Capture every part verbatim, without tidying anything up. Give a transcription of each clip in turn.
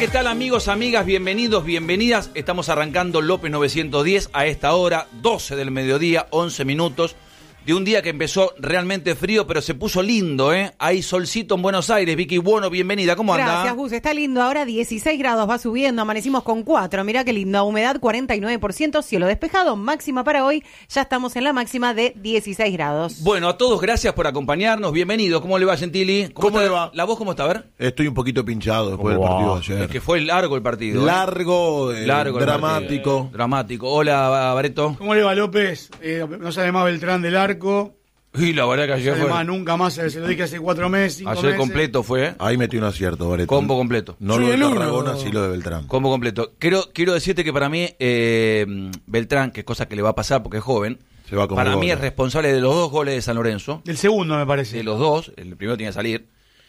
¿qué tal amigos, amigas? Bienvenidos, bienvenidas. Estamos arrancando López novecientos diez a esta hora, doce del mediodía, once minutos. De un día que empezó realmente frío, pero se puso lindo, ¿eh? Hay solcito en Buenos Aires. Vicky Bueno, bienvenida. ¿Cómo anda? Gracias, Gus. Está lindo. Ahora dieciséis grados, va subiendo. Amanecimos con cuatro. Mirá qué lindo. Humedad cuarenta y nueve por ciento. Cielo despejado. Máxima para hoy. Ya estamos en la máxima de dieciséis grados. Bueno, a todos gracias por acompañarnos. Bienvenido. ¿Cómo le va, Gentili? ¿Cómo, ¿Cómo le va? ¿La voz cómo está? A ver. Estoy un poquito pinchado después wow. del partido de ayer. Es que fue largo el partido. Largo, ¿eh? eh, largo dramático. Eh, dramático. Hola, Bareto. ¿Cómo le va, López? Eh, no sale más Beltrán del Arco. Y la verdad que ayer Además, fue... nunca más, se lo dije hace cuatro meses, cinco Ayer meses. completo fue, ¿eh? Ahí metí un acierto, Bareto. Combo completo. No sí, lo de el Tarragona, uno. sí lo de Beltrán. Combo completo. Quiero, quiero decirte que para mí, eh, Beltrán, que es cosa que le va a pasar porque es joven, Se va con para el mí gol. es responsable de los dos goles de San Lorenzo. Del segundo, me parece. De los dos, el primero tiene que salir.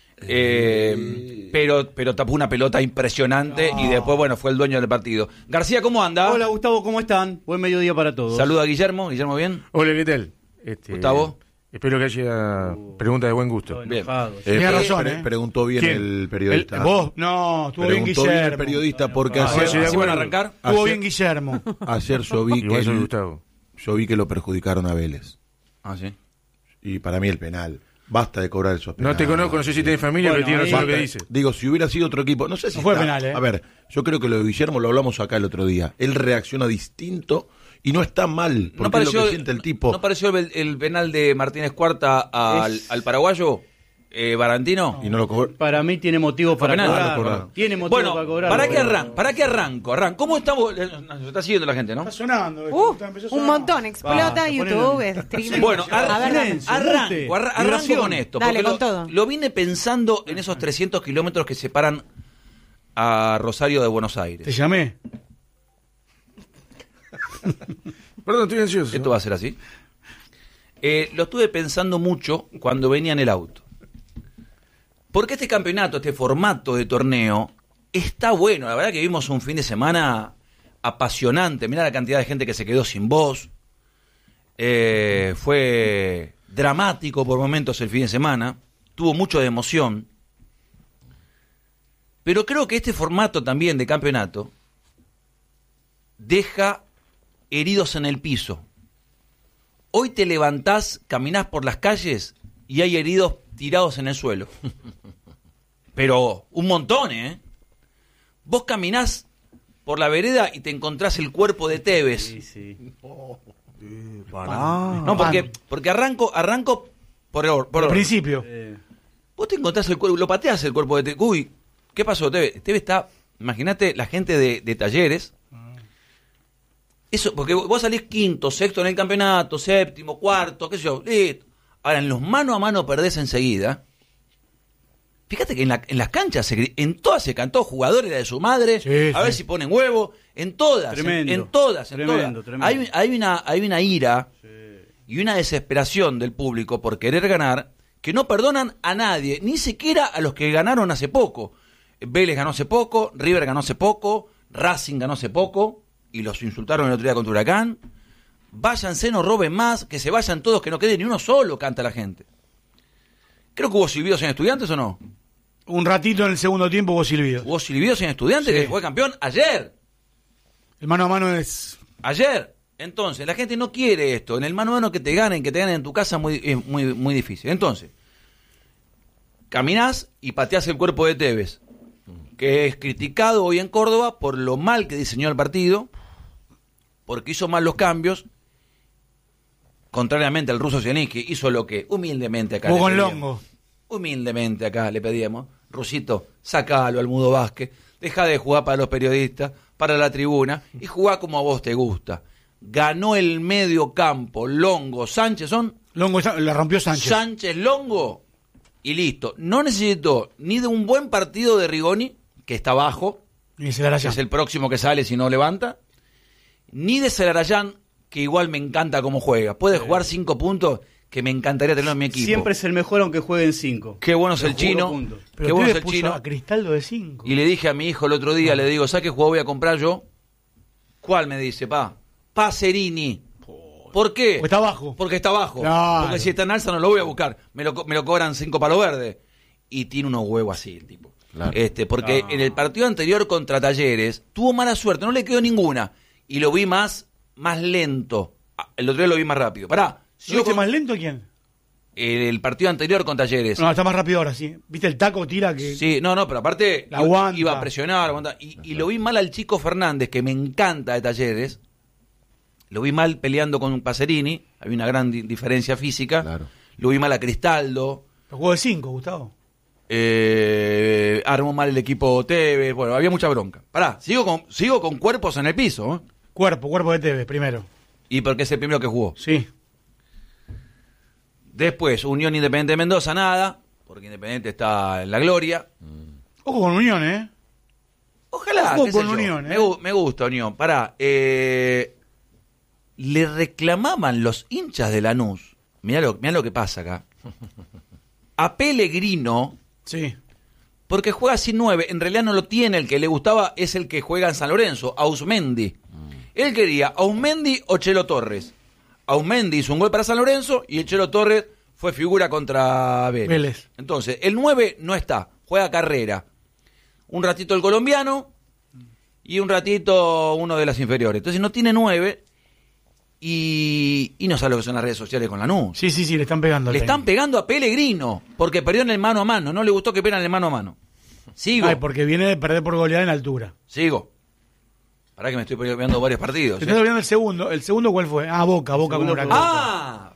Eh, pero, pero tapó una pelota impresionante no. y después, bueno, fue el dueño del partido. García, ¿cómo anda? Hola Gustavo, ¿cómo están? Buen mediodía para todos. Saluda a Guillermo. Guillermo, ¿bien? Hola, ¿qué tal? Este, Gustavo. Espero que haya preguntas de buen gusto. Bien. Eh, Tenía razón, pre- ¿eh? Preguntó bien ¿Quién? el periodista. El- ¿Vos? No, estuvo bien Preguntó bien el Guillermo. periodista porque Ah, ayer, sí, de ¿Así van a acuerdo. arrancar? Estuvo ayer, bien Guillermo. ayer yo vi que Igual soy el- Gustavo. yo vi que lo perjudicaron a Vélez. Ah, sí. Y para mí el penal. Basta de cobrar esos No penales. te conozco, no sé si tienes familia, Bueno, pero tienes ahí- razón lo que Basta. dice. Digo, si hubiera sido otro equipo, no sé si No fue está- penal, ¿eh? A ver, yo creo que lo de Guillermo lo hablamos acá el otro día. Él reacciona distinto y no está mal, porque ¿No es pareció, lo que siente el tipo. ¿No pareció el, el penal de Martínez Cuarta al, Es- al paraguayo, eh, Barantino? Y no lo cobró. Para mí tiene motivo para penal. cobrar. Ah, lo cobrar. Tiene motivo Bueno, para cobrar. ¿para qué, Pero- arran ¿para qué arranco? Arranco. ¿Cómo estamos? Eh, Nos está siguiendo la gente, ¿no? Está sonando. esto, Uh, está- empezó a un sonar. montón. Explota Basta, YouTube, ponelo. streaming. Bueno, ar- a ver, dale. silencio. arranco, arra- arranco Vibración. con esto. Dale, porque con lo, todo. lo vine pensando en esos trescientos kilómetros que separan a Rosario de Buenos Te Aires. llamé. Perdón, estoy ansioso. ¿Esto va a ser así? Eh, lo estuve pensando mucho cuando venía en el auto. Porque este campeonato, este formato de torneo, está bueno. La verdad que vimos un fin de semana apasionante. Mirá la cantidad de gente que se quedó sin voz. Eh, fue dramático por momentos el fin de semana. Tuvo mucho de emoción. Pero creo que este formato también de campeonato deja heridos en el piso. Hoy te levantás, caminás por las calles y hay heridos tirados en el suelo. Pero un montón, ¿eh? Vos caminás por la vereda y te encontrás el cuerpo de Tevez. Sí, sí. No, porque, porque arranco, arranco por, or- por Al orden. principio. Eh, Vos te encontrás el cuerpo, lo pateás el cuerpo de Tevez. Uy, ¿qué pasó, Tevez? Tevez está, imagínate la gente de, de Talleres. Eso, porque vos salís quinto, sexto en el campeonato, séptimo, cuarto, qué sé yo, listo. Ahora, en los mano a mano perdés enseguida. Fíjate que en, la, en las canchas, se gri- en todas se cantó jugadores de su madre, Sí, a sí. ver si ponen huevo, en todas, en, Tremendo. en todas, en Tremendo, todas. tremendo. Hay, hay, una, hay una ira y una desesperación del público por querer ganar que no perdonan a nadie, ni siquiera a los que ganaron hace poco. Vélez ganó hace poco, River ganó hace poco, Racing ganó hace poco y los insultaron el otro día contra Huracán. Váyanse, no roben más, que se vayan todos, que no quede ni uno solo, canta la gente. Creo que hubo silbidos en Estudiantes, ¿o no? Un ratito en el segundo tiempo hubo silbido. Hubo silbidos en Estudiantes, Sí. que fue campeón ayer. El mano a mano es... Ayer. Entonces, la gente no quiere esto. En el mano a mano que te ganen, que te ganen en tu casa, muy, es muy, muy difícil. Entonces, caminás y pateás el cuerpo de Tevez, que es criticado hoy en Córdoba por lo mal que diseñó el partido, porque hizo mal los cambios. Contrariamente al ruso Zielinski, hizo lo que humildemente acá Jugó le con pedíamos. Longo. Humildemente acá le pedíamos, Rusito, sacalo al Mudo Vázquez, deja de jugar para los periodistas, para la tribuna, y jugá como a vos te gusta. Ganó el medio campo, Longo, Sánchez, son Longo ya- la rompió Sánchez. Sánchez, Longo, y listo. No necesitó ni de un buen partido de Rigoni, que está abajo, Y se la que raya. es el próximo que sale si no levanta, ni de Celarayán, que igual me encanta cómo juega. Puede jugar cinco puntos, que me encantaría tenerlo en mi equipo. Siempre es el mejor aunque jueguen cinco. Qué bueno es el Juro chino. punto. Qué Pero bueno es Tevez el puso chino. a Cristaldo de cinco. Y le dije a mi hijo el otro día, le digo, ¿sabes qué juego voy a comprar yo? ¿Cuál? Me dice, pa. Pacerini. ¿Por qué? Porque está abajo. Porque está abajo. Claro. Porque si está en alza no lo voy a buscar. Me lo, co- me lo cobran cinco palos verdes. Y tiene unos huevos así el tipo. Claro. Este, porque Ah. en el partido anterior contra Talleres tuvo mala suerte, no le quedó ninguna. Y lo vi más, más lento. Ah, el otro día lo vi más rápido. Pará. ¿Lo sigo viste con- más lento quién? el, el partido anterior con Talleres. No, está más rápido ahora, sí. ¿Viste el taco tira que Sí, no, no, pero aparte La iba- aguanta. iba a presionar, aguanta. Y, y lo vi mal al Chico Fernández, que me encanta de Talleres. Lo vi mal peleando con Pacerini, había una gran di- diferencia física. Claro. lo Lo vi mal a Cristaldo. jugó de cinco, Gustavo? Eh, armó mal el equipo Tevez. Bueno, había mucha bronca. Pará, sigo con, sigo con cuerpos en el piso, ¿eh? Cuerpo, cuerpo de Tevez, primero. Y porque es el primero que jugó. Sí. Después, Unión Independiente de Mendoza, nada, porque Independiente está en la gloria. Ojo con Unión, ¿eh? Ojalá, Ojo qué sé con yo. Unión, me, ¿eh? gu- me gusta Unión. Pará, eh, le reclamaban los hinchas de Lanús, mirá lo, mirá lo que pasa acá, a Pellegrino, Sí. porque juega sin nueve, en realidad no lo tiene, el que le gustaba es el que juega en San Lorenzo, Ausmendi. Él quería Ausmendi o Chelo Torres. Ausmendi hizo un gol para San Lorenzo y el Chelo Torres fue figura contra Vélez. Vélez. Entonces, el nueve no está, juega Carrera. Un ratito el colombiano y un ratito uno de las inferiores. Entonces no tiene nueve y, y no sabe lo que son las redes sociales con Lanús. Sí, sí, sí, le están pegando. al Le están técnico. pegando a Pellegrino porque perdió en el mano a mano. No le gustó que pegan en el mano a mano. Sigo, Ay, porque viene de perder por goleada en altura. sigo. Pará que me estoy peleando varios partidos. Te ¿eh? estás olvidando el segundo. ¿El segundo cuál fue? Ah, Boca, Boca con Segundo Huracán. fue- ¡Ah!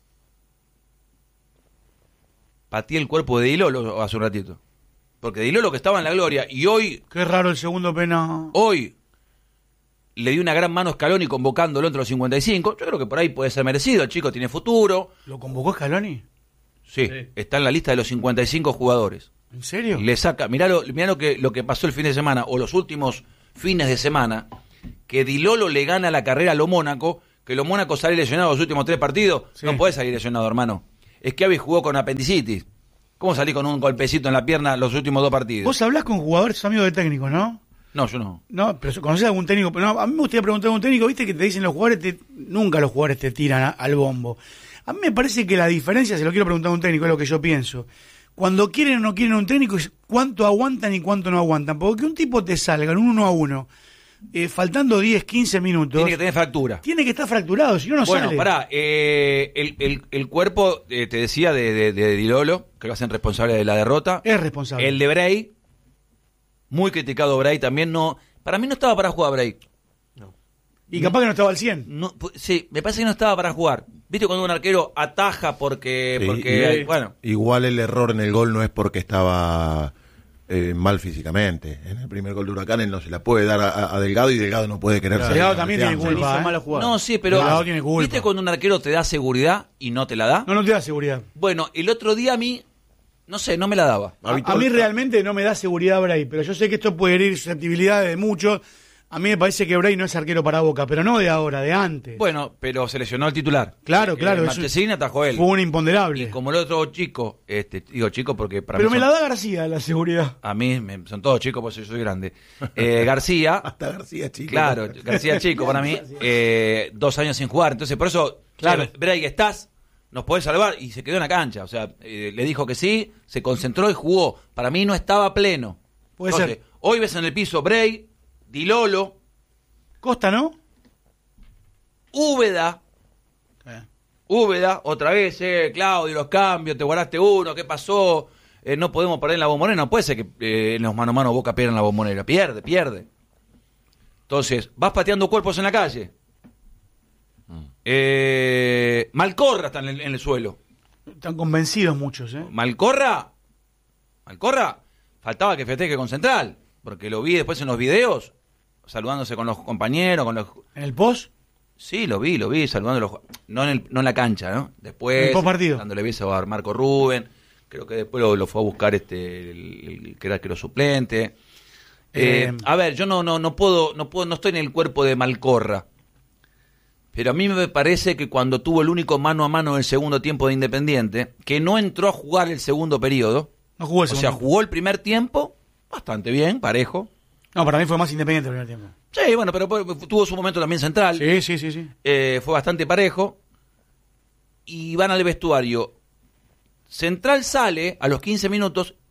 Pateé el cuerpo de Dilolo hace un ratito. Porque Dilolo que estaba en la gloria y hoy, Qué raro el segundo pena. hoy le dio una gran mano a Scaloni convocándolo entre los cincuenta y cinco. Yo creo que por ahí puede ser merecido. El chico tiene futuro. ¿Lo convocó Scaloni? Sí, Sí. está en la lista de los cincuenta y cinco jugadores. ¿En serio? Le saca, mirá lo, mirá lo que lo que pasó el fin de semana o los últimos fines de semana, que Dilolo le gana la carrera a lo Mónaco, que lo Mónaco sale lesionado los últimos tres partidos. Sí. No puede salir lesionado, hermano. Es que Avi jugó con apendicitis. ¿Cómo salí con un golpecito en la pierna los últimos dos partidos? Vos hablás con jugadores, sos amigo de técnicos, ¿no? No, yo no. No, pero ¿conocés algún técnico? No, a mí me gustaría preguntar a un técnico, viste que te dicen los jugadores, te- nunca los jugadores te tiran a- al bombo. A mí me parece que la diferencia, se lo quiero preguntar a un técnico, es lo que yo pienso. Cuando quieren o no quieren un técnico, es cuánto aguantan y cuánto no aguantan. Porque que un tipo te salga en un uno a uno, eh, faltando diez, quince minutos, Tiene que tener fractura. tiene que estar fracturado, si no, no Bueno, sale. pará, eh, el, el, el cuerpo, eh, te decía, de, de, de Dilolo, que lo hacen responsable de la derrota. Es responsable. El de Bray, muy criticado Bray, también no. Para mí no estaba para jugar Bray. Y capaz que no estaba al cien. No, pu- sí, me parece que no estaba para jugar. ¿Viste cuando un arquero ataja porque. Sí, porque y- bueno, Igual el error en el gol no es porque estaba eh, mal físicamente. En el primer gol de Huracán él no se la puede dar a, a Delgado y Delgado no puede querer salir Delgado a también meter. tiene Se le culpa, hizo ¿eh? mala jugada. no, sí, pero. Delgado tiene culpa. ¿Viste cuando un arquero te da seguridad y no te la da? No, no te da seguridad. Bueno, el otro día a mí, no sé, no me la daba. A, Habitual- a mí realmente no me da seguridad Bray, pero yo sé que esto puede herir susceptibilidades de muchos. A mí me parece que Bray no es arquero para Boca, pero no de ahora, de antes. Bueno, pero se lesionó el titular. Claro, claro, Eh, eso- Marchesín atajó él. Fue un imponderable. Y como el otro chico, este, digo chico porque para Pero mí me son- la da García la seguridad. a mí me- son todos chicos porque yo soy grande. Eh, García, Hasta García, chico. claro, García chico para mí, eh, dos años sin jugar. Entonces, por eso, Claro. claro, Bray, estás, nos podés salvar. Y se quedó en la cancha. O sea, eh, le dijo que sí, se concentró y jugó. Para mí no estaba pleno. Puede Entonces, ser. hoy ves en el piso Bray, Dilolo, Costa, ¿no? Úbeda, Úbeda, otra vez, eh, Claudio, los cambios, te guardaste uno, ¿qué pasó? Eh, no podemos perder en la bombonera, no puede ser que eh, en los mano a mano Boca pierda en la bombonera, pierde, pierde. Entonces, vas pateando cuerpos en la calle. Eh, Malcorra está en el, en el suelo. Están convencidos muchos, ¿eh? Malcorra, Malcorra, faltaba que festeje con Central, porque lo vi después en los videos, saludándose con los compañeros, con los... En el post, Sí, lo vi, lo vi, saludando a los ju- no en, el, no en la cancha, ¿no? Después, En el postpartido. dándole beso a Marco Rubén, creo que después lo, lo fue a buscar este, el, el que era arquero suplente. Eh, Eh, a ver, yo no, no, no puedo, no puedo, no estoy en el cuerpo de Malcorra, pero a mí me parece que cuando tuvo el único mano a mano del segundo tiempo de Independiente, que no entró a jugar el segundo periodo, no jugó el o segundo. sea, jugó el primer tiempo bastante bien, parejo. No, para mí fue más independiente el primer tiempo. Sí, bueno, pero pues, tuvo su momento también central. Sí, sí, sí, sí. Eh, fue bastante parejo y van al vestuario. Central sale a los quince minutos,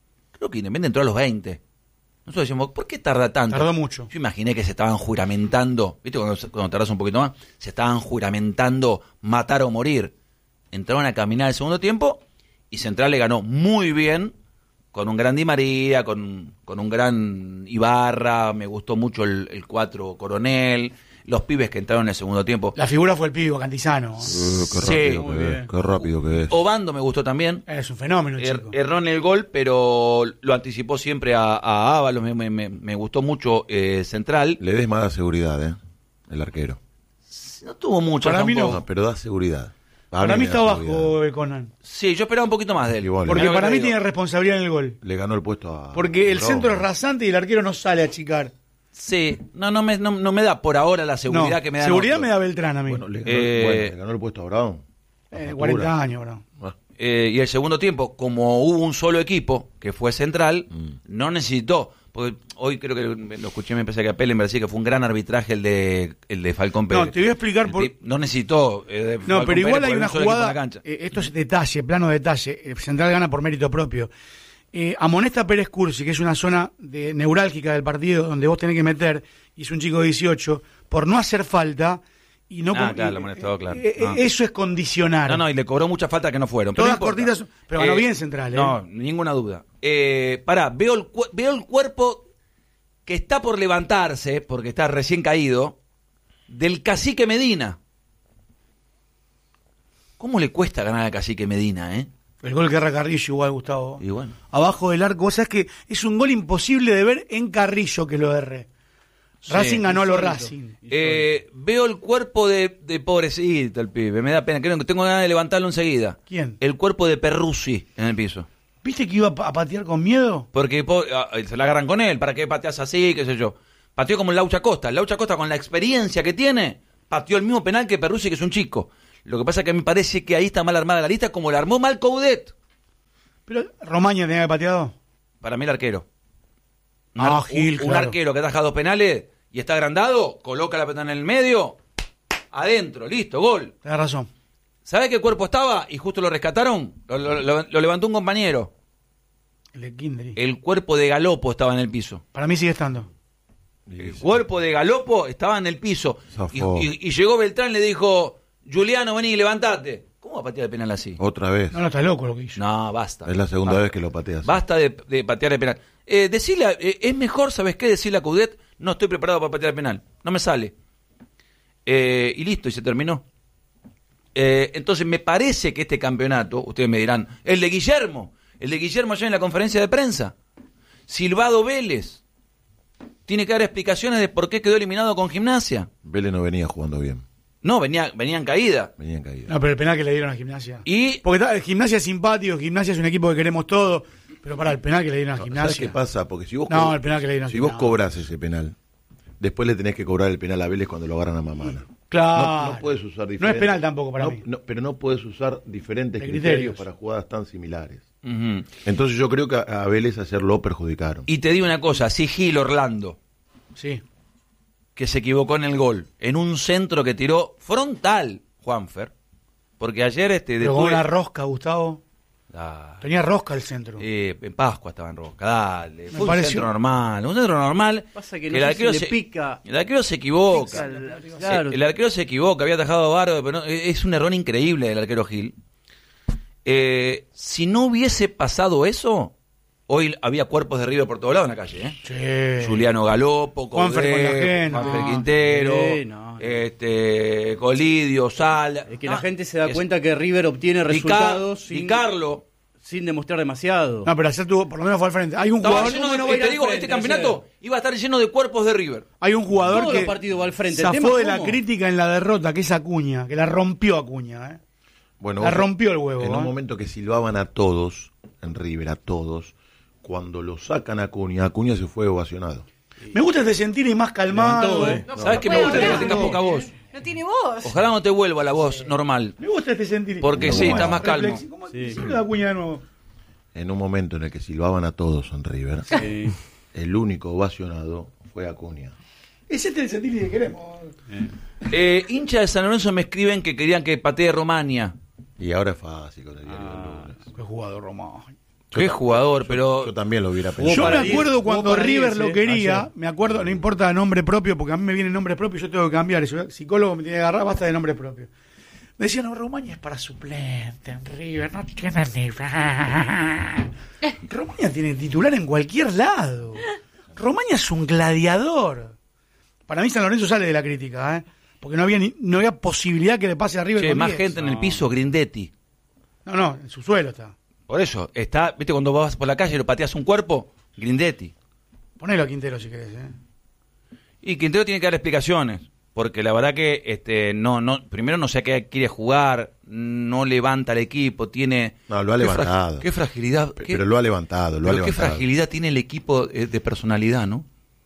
Creo que Independiente entró a los veinte. Nosotros decíamos, ¿por qué tarda tanto? Tardó mucho. Yo imaginé que se estaban juramentando, ¿viste? Cuando, cuando tardas un poquito más, se estaban juramentando matar o morir. Entraron a caminar el segundo tiempo y Central le ganó muy bien, con un gran Di María, con, con un gran Ibarra, me gustó mucho el, el cuatro Coronel, los pibes que entraron en el segundo tiempo. La figura fue el pibe Cantizano. Uh, qué Sí. rápido Muy que bien. es. Qué rápido que es. Obando me gustó también. Es un fenómeno, Er- chico. erró en el gol, pero lo anticipó siempre a, a Ábalos. Me, me- me- me gustó mucho eh, Central. Le des más seguridad, ¿eh? El arquero. No tuvo mucho Para mí no. No, pero da seguridad. A Para mí me está da bajo seguridad. el Conan. Sí, yo esperaba un poquito más de él. Igual, Porque Mirá lo para que mí te digo. tiene responsabilidad en el gol. Le ganó el puesto a... Porque el Bravo. centro es rasante y el arquero no sale a achicar. Sí, no, no me, no, no me da por ahora la seguridad No, que me da. seguridad otros. me da Beltrán a mí. Bueno, le ganó, Eh, bueno, le ganó el puesto a Brown. La Eh, factura. cuarenta años, bro. Ah, Eh, y el segundo tiempo, como hubo un solo equipo, que fue Central, Mm. no necesitó. Porque hoy creo que lo escuché, me empecé a Pele, me decía que fue un gran arbitraje el de el de Falcón Pérez. No, te voy a explicar El por- tip- No necesitó. eh, de No, Falcón pero igual Pérez hay por una un solo equipo en la jugada. cancha. eh, esto es detalle, plano detalle. eh, Central gana por mérito propio. Eh, amonesta Pérez Cursi, que es una zona de, neurálgica del partido donde vos tenés que meter, y es un chico de dieciocho, por no hacer falta. Y no Ah, con- claro, y- lo amonestó, claro. eh, eh, Ah. Eso es condicionar. No, no, y le cobró muchas faltas que no fueron. pero Todas no importa. cortitas, pero ganó bien Central, ¿eh? No, ninguna duda. Eh, pará, veo el, cu- veo el cuerpo que está por levantarse, porque está recién caído, del Cacique Medina. ¿Cómo le cuesta ganar al Cacique Medina, eh? El gol que erra Carrillo igual, Gustavo. Y bueno. Abajo del arco. O sea, es que es un gol imposible de ver en Carrillo que lo erre. Sí, Racing ganó a lo insólito. Racing. Eh, veo el cuerpo de, de pobrecito el pibe, me da pena, creo que tengo ganas de levantarlo enseguida. ¿Quién? El cuerpo de Perruzzi en el piso. ¿Viste que iba a pa- a patear con miedo? Porque po- ah, se la agarran con él, ¿para qué pateas así? ¿Qué sé yo? Pateó como el Laucha Costa. El Laucha Costa, con la experiencia que tiene, pateó el mismo penal que Perruzzi, que es un chico. Lo que pasa es que me parece que ahí está mal armada la lista, como la armó mal Coudet. Pero Romaña tenía que pateado. Para mí el arquero. Un, Ah, ar- Gil, un- un claro. arquero que ataja dos penales y está agrandado, coloca la pelota en el medio, adentro, listo, gol. Tenés razón. ¿Sabe qué cuerpo estaba? Y justo lo rescataron. Lo, lo- lo- lo levantó un compañero. El de Kindry. El cuerpo de Galopo estaba en el piso. Para mí sigue estando. El cuerpo de Galopo estaba en el piso. Y, Zafó. y- y llegó Beltrán y le dijo, Juliano, vení, levantate. ¿Cómo va a patear el penal así? Otra vez. No, no, está loco lo que hizo. No, basta. Es la segunda Basta. vez que lo pateas. Basta de, de patear el penal. Eh, decirle, a- eh, es mejor, ¿sabes qué? Decirle a Coudet, no estoy preparado para patear el penal. No me sale. Eh, y listo, y se terminó. Eh, entonces me parece que este campeonato, ustedes me dirán, el de Guillermo, el de Guillermo ayer en la conferencia de prensa, Silvado Vélez, tiene que dar explicaciones de por qué quedó eliminado con Gimnasia. Vélez no venía jugando bien. No, venía, venía en caída. Venía en caída. No, pero el penal que le dieron a Gimnasia. Y Porque está, Gimnasia es simpático, Gimnasia es un equipo que queremos todo. Pero para el penal que le dieron a ¿Sabes Gimnasia. qué pasa? Porque si vos, No, co- el penal que le dieron a si vos Gimnasia. cobras ese penal, después le tenés que cobrar el penal a Vélez cuando lo agarran a Mamana. Claro. No, no puedes usar diferentes. No es penal tampoco para no, mí. no, pero no puedes usar diferentes De criterios. criterios. para jugadas tan similares. ujú. Entonces yo creo que a, a Vélez ayer lo perjudicaron. Y te digo una cosa, si Gil Orlando, Sí. que se equivocó en el gol, en un centro que tiró frontal, Juanfer, porque ayer este Pero con detuve- una rosca, Gustavo. Ah, Tenía rosca el centro. eh, en Pascua estaba en Rosca, dale, fue un pareció- centro normal, un centro normal. Pasa que el no sé arquero si le pica- el arquero se equivoca. Pica el- claro. El, el arquero se equivoca, había atajado a Bardo, pero no- es un error increíble del arquero Gil. Eh, si no hubiese pasado eso, hoy había cuerpos de River por todos lados en la calle, ¿eh? Sí. Juliano Galopo, Juanfer con la Coudet, gente, Juanfer no. Quintero, Sí, no, no. este Colidio, Sala. Es que No, la gente se da es- cuenta que River obtiene Di Car- resultados Di sin, Carlo. sin demostrar demasiado. No, pero ayer tuvo, por lo menos fue al frente. Hay un Estaba jugador, lleno de, ¿cómo no va a ir te al digo, frente este campeonato iba a estar lleno de cuerpos de River. hay un jugador Todos que los partidos va al frente. El zafó tema de es la cómo. crítica en la derrota, que es Acuña, que la rompió Acuña, ¿eh? Bueno, La ojo, rompió el huevo, En ¿eh? un momento que silbaban a todos, en River, a todos, cuando lo sacan a Acuña, Acuña se fue ovacionado. Me gusta este sentir y más calmado. Levantó, ¿eh? No, ¿Sabes no qué me puede gustaría que hablar. tenga poca voz? No tiene voz. Ojalá no te vuelva la voz normal. Me gusta este sentir. Porque ¿Cómo sí, es? está más calmo. Reflexi- ¿Cómo Sí. decirle a Acuña de nuevo? En un momento en el que silbaban a todos en River, Sí. el único ovacionado fue Acuña. Es este el sentir que queremos. Eh, hincha de San Lorenzo me escriben que querían que patee Romania. Y ahora es fácil con el diario Ah. del lunes. Qué jugador Román. Qué jugador, pero... Yo también lo hubiera pensado. Yo para me diez, acuerdo jugó cuando para River diez, lo eh, quería, ayer. me acuerdo, no importa nombre propio, porque a mí me viene nombre propio, yo tengo que cambiar eso. Psicólogo me tiene que agarrar, basta de nombre propio. Me decían, no, Romaña es para suplente en River, no tiene nivel. Romaña tiene titular en cualquier lado. Romaña es un gladiador. Para mí San Lorenzo sale de la crítica, ¿eh? Porque no había ni, no había posibilidad que le pase a River Che, con más diez. gente en el piso, Grindetti. No, no, en su suelo está. Por eso, está, viste, cuando vas por la calle y lo pateas un cuerpo, Grindetti. Ponelo a Quintero si querés, ¿eh? Y Quintero tiene que dar explicaciones, porque la verdad que este no no primero no sé a qué quiere jugar, no levanta el equipo, tiene... No, lo ha qué levantado. fra- Qué fragilidad. Pe- qué- Pero lo ha levantado, lo ha pero qué levantado. fragilidad tiene el equipo eh, de personalidad, ¿no?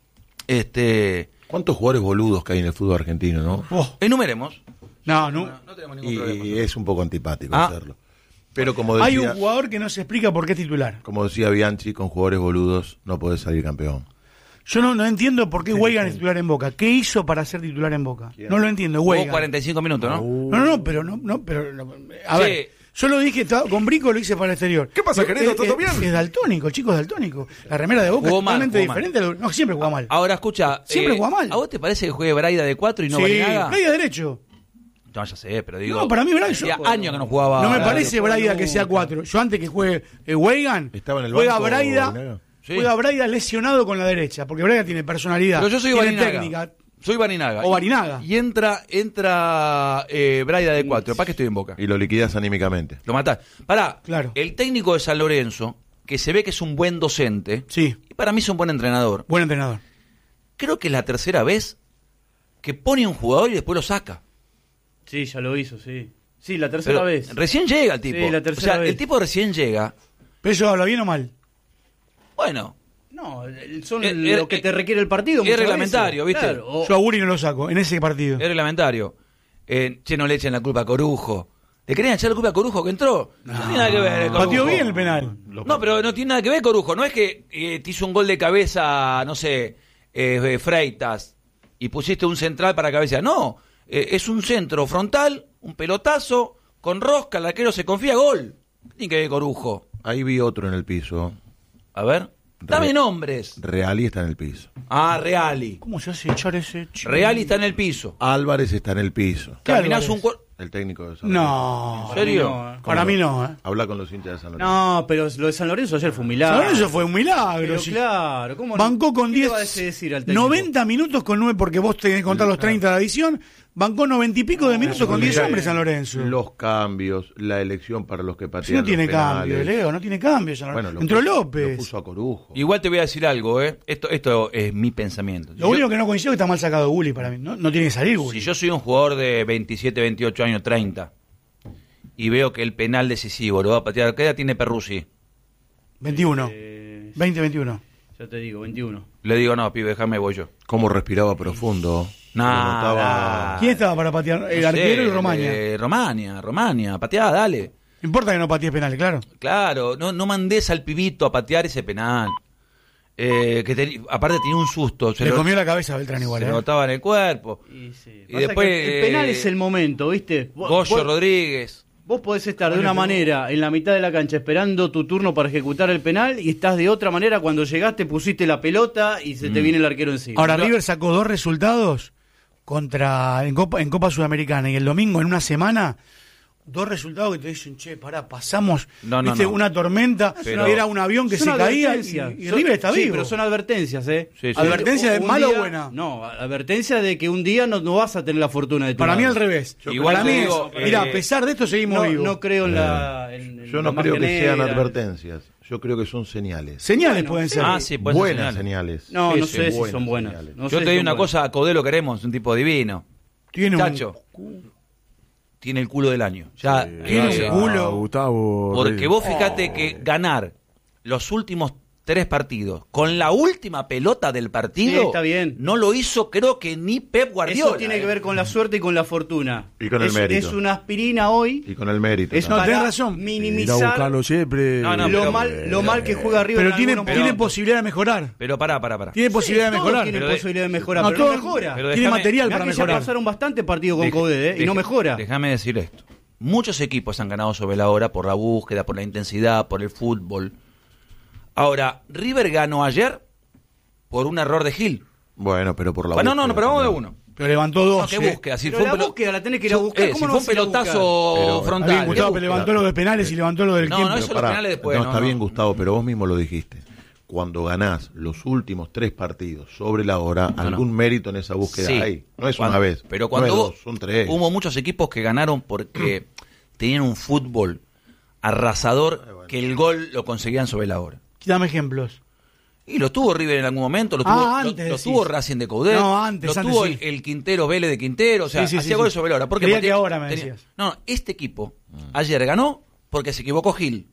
Este... ¿Cuántos jugadores boludos que hay en el fútbol argentino, no? Oh, Enumeremos. no, no. No tenemos ningún Y, problema. y es un poco antipático Ah. hacerlo. Pero como Hay decía, un jugador que no se explica por qué es titular. como decía Bianchi, con jugadores boludos no podés salir campeón. Yo no, no entiendo por qué Weigan es titular en Boca. ¿Qué hizo para ser titular en Boca? No lo entiendo, Jugó Weigan. cuarenta y cinco minutos, ¿no? No, no, no, pero no, no, pero no, a Sí. ver, yo lo dije, estaba- con Brico lo hice para el exterior. ¿Qué pasa, Es- querido? es- ¿Todo es- bien? Es daltónico, el chico es daltónico. La remera de Boca Jugó es mal, totalmente jugó mal. diferente. a lo- No, siempre juega mal. Ahora, escucha. Siempre eh, juega mal. ¿A vos te parece que juegue Braida de cuatro y no sí, Barinaga? Braida derecho. No, ya sé, pero digo... No, para mí Braida- Hacía yo- años que no jugaba... No me Braida. parece Braida que sea cuatro. Yo antes que juegue eh, Weigan, Estaba en el juega banco, Braida, Barinaga. Sí. juega Braida lesionado con la derecha, porque Braida tiene personalidad, Pero yo soy tiene Barinaga. técnica. Soy Barinaga. O Barinaga. Y entra entra eh, Braida de cuatro. ¿Para qué estoy en Boca? Y lo liquidás anímicamente. Lo matás. Pará, Claro. el técnico de San Lorenzo, que se ve que es un buen docente, Sí, y para mí es un buen entrenador, buen entrenador. creo que es la tercera vez que pone un jugador y después lo saca. Sí, ya lo hizo, sí. Sí, la tercera Pero vez. recién llega el tipo. Sí, la tercera o sea, vez. el tipo recién llega. ¿Pero eso habla bien o mal? Bueno, No, el- son Eh, lo eh, que eh, te requiere el partido. es muchas reglamentario, veces. ¿viste? Claro, o- Yo a Guri no lo saco, en ese partido. es reglamentario. Eh, che, no le echen la culpa a Corujo. ¿Le querían echar la culpa a Corujo que entró? No, tiene nada que ver. eh, Corujo. Pateó bien el penal. No, pero no tiene nada que ver Corujo. No es que eh, te hizo un gol de cabeza, no sé, eh, eh, Freitas, y pusiste un central para cabeza. No, eh, es un centro frontal, un pelotazo, con rosca, el arquero se confía, gol. ¿Qué tiene que ver Corujo? Ahí vi otro en el piso. A ver, dame Re- nombres. Reali está en el piso. Ah, Reali. ¿Cómo se hace echar ese chico? Reali está en el piso. Álvarez está en el piso. Caminás Álvarez? un cuer- El técnico de San Lorenzo. No. ¿En serio? no, eh. Para mí no, ¿eh? Habla con los hinchas de San Lorenzo. No, pero lo de San Lorenzo ayer fue un milagro. San Lorenzo fue un milagro. Pero sí. claro, ¿cómo no? Bancó con ¿Qué le diez, va a decir al técnico? noventa minutos con nueve, porque vos tenés que contar los treinta de la edición. Bancó noventa y pico de minutos con diez hombres San Lorenzo. Los cambios, la elección para los que patean Si no los tiene penales. cambio, Leo, no tiene cambio. San Bueno, Lorenzo. lo Entró puso- López. Lo puso a Corujo. Igual te voy a decir algo, ¿eh? Esto, esto es mi pensamiento. Lo único que no coincido es que está mal sacado Gulli para mí. No, no tiene que salir Gulli. Si yo soy un jugador de veintisiete, veintiocho años, treinta, y veo que el penal decisivo lo va a patear, ¿qué edad tiene Perruzzi? veintiuno. Eh, veinte, veintiuno. ya te digo, veintiuno. Le digo, no, pibe, déjame, voy yo. Cómo respiraba profundo. Nah, Se lo notaba- nah. ¿Quién estaba para patear? El No arquero sé, y Romaña. eh, Romania, Romania, pateá, dale. No importa que no patees penales, claro. Claro, no, no mandes al pibito a patear ese penal. Eh, que te- aparte tenía un susto. Se Le lo- comió la cabeza a Beltrán igual, se ¿eh? notaba en el cuerpo. Y, sí. Y Pasa después, que el penal eh, es el momento, ¿viste? Vos, Goyo vos- Rodríguez. vos podés estar de una manera en la mitad de la cancha esperando tu turno para ejecutar el penal y estás de otra manera cuando llegaste, pusiste la pelota y se te viene el arquero encima. Ahora, Yo- River sacó dos resultados contra en Copa, en Copa Sudamericana y el domingo en una semana. Dos resultados que te dicen, che, pará, pasamos No, no, ¿viste? no. una tormenta, Pero- era un avión que son se caía y, advertencias. y Son- River está sí, vivo. pero son advertencias, ¿eh? Sí, sí. ¿Advertencia de Un mala o día- buena? No, advertencia de que un día no, no vas a tener la fortuna de tu Para mí lado. al revés. Igual Para te mí digo, es, mirá, eh, a pesar de esto seguimos No, vivos. no creo en la. en- en Yo la no creo que sean margenera. advertencias. Yo creo que son señales. Señales Bueno, pueden ser. Ah, sí, pueden ser Buenas señales. señales. No, Sí, no sí, sé si buenas son buenas. señales. No Yo sé te si digo son una buenas. cosa, a Codé lo queremos, un tipo divino. Tiene Chacho, tiene el culo del año. Ya, Tiene eh, un culo. Gustavo. Porque Reyes. vos fíjate que ganar los últimos tres partidos con la última pelota del partido Sí, está bien. no lo hizo creo que ni Pep Guardiola. Eso tiene eh. que ver con la suerte y con la fortuna. Y con el es, mérito. es una aspirina hoy. Y con el mérito. Es No, también. para tenés razón. Ir a minimizar buscarlo siempre. No, no, lo, pero- mal, lo mal que juega River. Pero en tiene, algunos tiene momentos. posibilidad de mejorar. Pero pará, pará, pará. Tiene posibilidad de Todos mejorar. tienen Pero de- posibilidad de mejorar, No, pero todo- no mejora. pero tiene déjame- material Mirá para que ya mejorar. pasaron bastante partidos con Deja- Coudet, ¿eh? y no deja- mejora. Déjame decir esto. Muchos equipos han ganado sobre la hora por la búsqueda, por la intensidad, por el fútbol. Ahora, River ganó ayer por un error de Gil. Bueno, pero por la Bueno, no, no, pero vamos de también. uno. Pero levantó dos. No, que eh. busque, así Pero fue un la pelo- búsqueda la tenés que ir a buscar. Eh, ¿Cómo si no fue un vas a ir a pelotazo buscar? Pero, frontal. Está bien, Gustavo, que pero busque. levantó lo de penales y levantó lo del No, tiempo. no, eso Pará, los penales después. no, no, está no. bien, Gustavo, pero vos mismo lo dijiste. Cuando ganás los últimos tres partidos sobre la hora, algún mérito en esa búsqueda Sí. hay. No es Cuando- una vez, Pero no cuando es hubo, dos, son tres. hubo muchos equipos que ganaron porque tenían un fútbol arrasador que el gol lo conseguían sobre la hora. Dame ejemplos. Y lo tuvo River en algún momento, lo Ah, tuvo, antes lo, lo decís. tuvo Racing de Coudet, No, antes, lo antes tuvo sí. el, el Quintero Vélez de Quintero, o sea, Sí, sí, hacía sí, goles sí. sobre la hora. ¿Por qué? Creía Porque que ahora me tenía- decías. No, no, este equipo ayer ganó porque se equivocó Gil.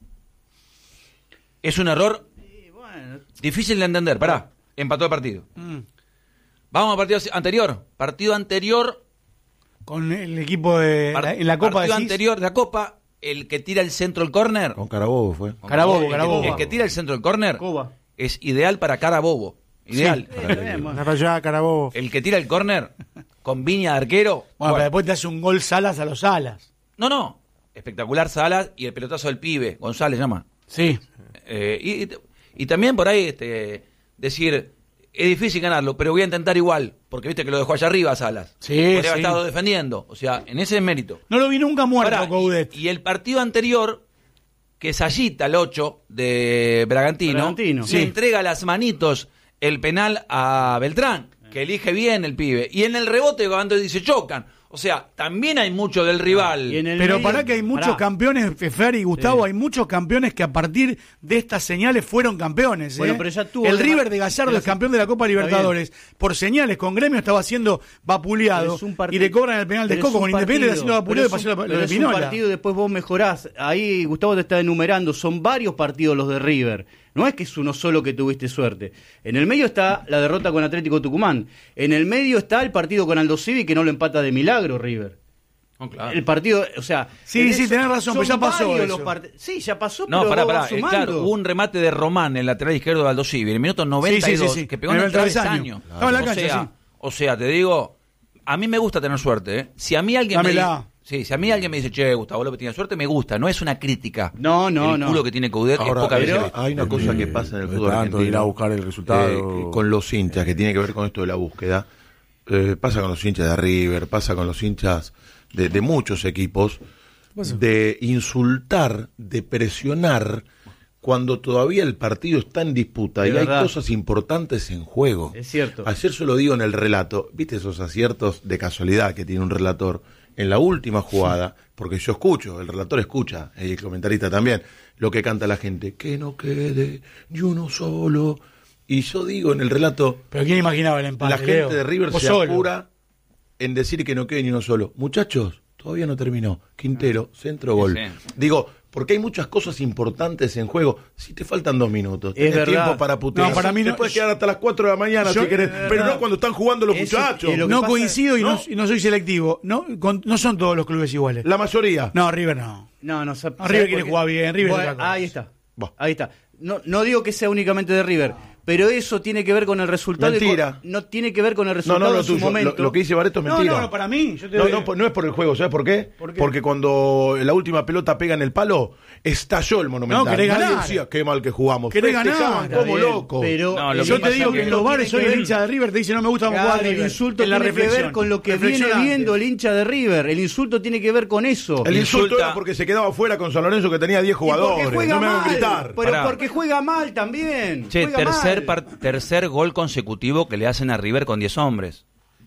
Es un error difícil de entender. Pará, empató el partido. Mm. Vamos al partido anterior. Partido anterior, Con el equipo de. par- la- en la Copa partido decís. anterior de la Copa, el que tira el centro del córner. Con Carabobo fue. Carabobo, el que- Carabobo. El que tira el centro del córner Coba. es ideal para Carabobo. Ideal. Anda para allá, Carabobo. El que tira el córner con Viña de arquero. Bueno, bueno, pero después te hace un gol Salas a los Salas. No, no. Espectacular Salas y el pelotazo del pibe, González llama. Sí. Eh, y, y también por ahí este, decir, es difícil ganarlo, pero voy a intentar igual, porque viste que lo dejó allá arriba Salas. Sí, Podría haber sí. estado defendiendo. O sea, en ese es mérito. No lo vi nunca muerto, Pará, Coudet. y, y el partido anterior, que Sayita, el ocho de Bragantino, Bragantino. le Sí. entrega las manitos el penal a Beltrán, que elige bien el pibe. Y en el rebote cuando dice chocan. O sea, también hay mucho del rival. Y en el Pero medio- para que hay muchos Pará. campeones, Fefer y Gustavo, Sí. hay muchos campeones que a partir de estas señales fueron campeones. Bueno, ¿eh? pero ya tuvo el de- River de Gallardo pero es sí. campeón de la Copa Está Libertadores. Por señales, con Gremio estaba siendo vapuleado Pero es un partido- y le cobran el penal de pero es Coco. un Con Independiente partido, haciendo vapuleado y pero es pasó un- lo, lo pero de es un Pinola. partido, después vos mejorás. Ahí Gustavo te está enumerando, son varios partidos los de River. No es que es uno solo que tuviste suerte. En el medio está la derrota con Atlético Tucumán. En el medio está el partido con Aldo Civi que no lo empata de milagro River. No, claro. El partido, o sea... Sí, en sí, eso- tenés razón, son pero ya pasó varios eso. los part- Sí, ya pasó, No, pero pará, vos pará. vas eh, sumando. claro, hubo un remate de Román en el lateral izquierdo de Aldo Civi, en el minuto noventa y dos, Sí, sí, sí, sí. que pegó En en el el travesaño. travesaño. Estaba en la o cancha, sea, sí. o sea, te digo, a mí me gusta tener suerte, ¿eh? Si a mí alguien Dámela. me dice, sí, si a mí alguien me dice, che, Gustavo López tiene suerte, me gusta, no es una crítica. No, no, el no. culo que tiene Coudet es Ahora, poca pero veces. hay una cosa que pasa en el de fútbol tanto argentino. ir a buscar el resultado. eh, con los hinchas, que tiene que ver con esto de la búsqueda. Eh, pasa con los hinchas de River, pasa con los hinchas de, de muchos equipos, de insultar, de presionar, cuando todavía el partido está en disputa De y hay verdad. cosas importantes en juego. Es cierto. Ayer se lo digo en el relato, viste esos aciertos de casualidad que tiene un relator en la última jugada, porque yo escucho, el relator escucha, y el comentarista también, lo que canta la gente, que no quede ni uno solo. Y yo digo en el relato, Pero ¿quién imaginaba el empate? la gente Leo? de River Vos se solo. apura en decir que no quede ni uno solo. Muchachos, todavía no terminó. Quintero, centro, gol. Sí. Digo, porque hay muchas cosas importantes en juego. Si te faltan dos minutos, Es tenés verdad. tiempo para putear. No, para mí te no- puedes quedar hasta las cuatro de la mañana Yo- si querés, es pero verdad. no cuando están jugando los Eso- muchachos. eh, lo que No pasa- coincido y no, ¿no? y no soy selectivo. No, con- no son todos los clubes iguales. La mayoría. No, River no. No, no, sa- No, ¿sabes River por quiere qué? jugar bien, River es Bueno, otra cosa. ahí está. Bah. Ahí está. No, no digo que sea únicamente de River, pero eso tiene que ver con el resultado. y Mentira. con- no tiene que ver con el No, resultado no, lo en su tuyo. momento. Lo, lo que dice Bareto es No, mentira. no, no, para mí. Yo te No, doy- no, no es por el juego, ¿sabes por qué? ¿Por qué? Porque cuando la última pelota pega en el palo, estalló el Monumental. No, querés Nadie ganar. decía, qué mal que jugamos. Querés Festejaban ganar. como Está bien, locos. pero No, lo el Yo que te pasa digo es que en que los insulto bares soy tiene el que hincha de River, te dice no me gusta cómo Claro, juega el River. insulto En la tiene que ver reflexión. con lo que viene Reflexionante. viendo el hincha de River. El insulto tiene que ver con eso. El insulto Insulta- era porque se quedaba fuera con San Lorenzo que tenía diez Y porque jugadores. juega No me hagan mal, gritar. pero Pará. porque juega mal también. Che, juega tercer, mal. par- tercer gol consecutivo que le hacen a River con diez hombres.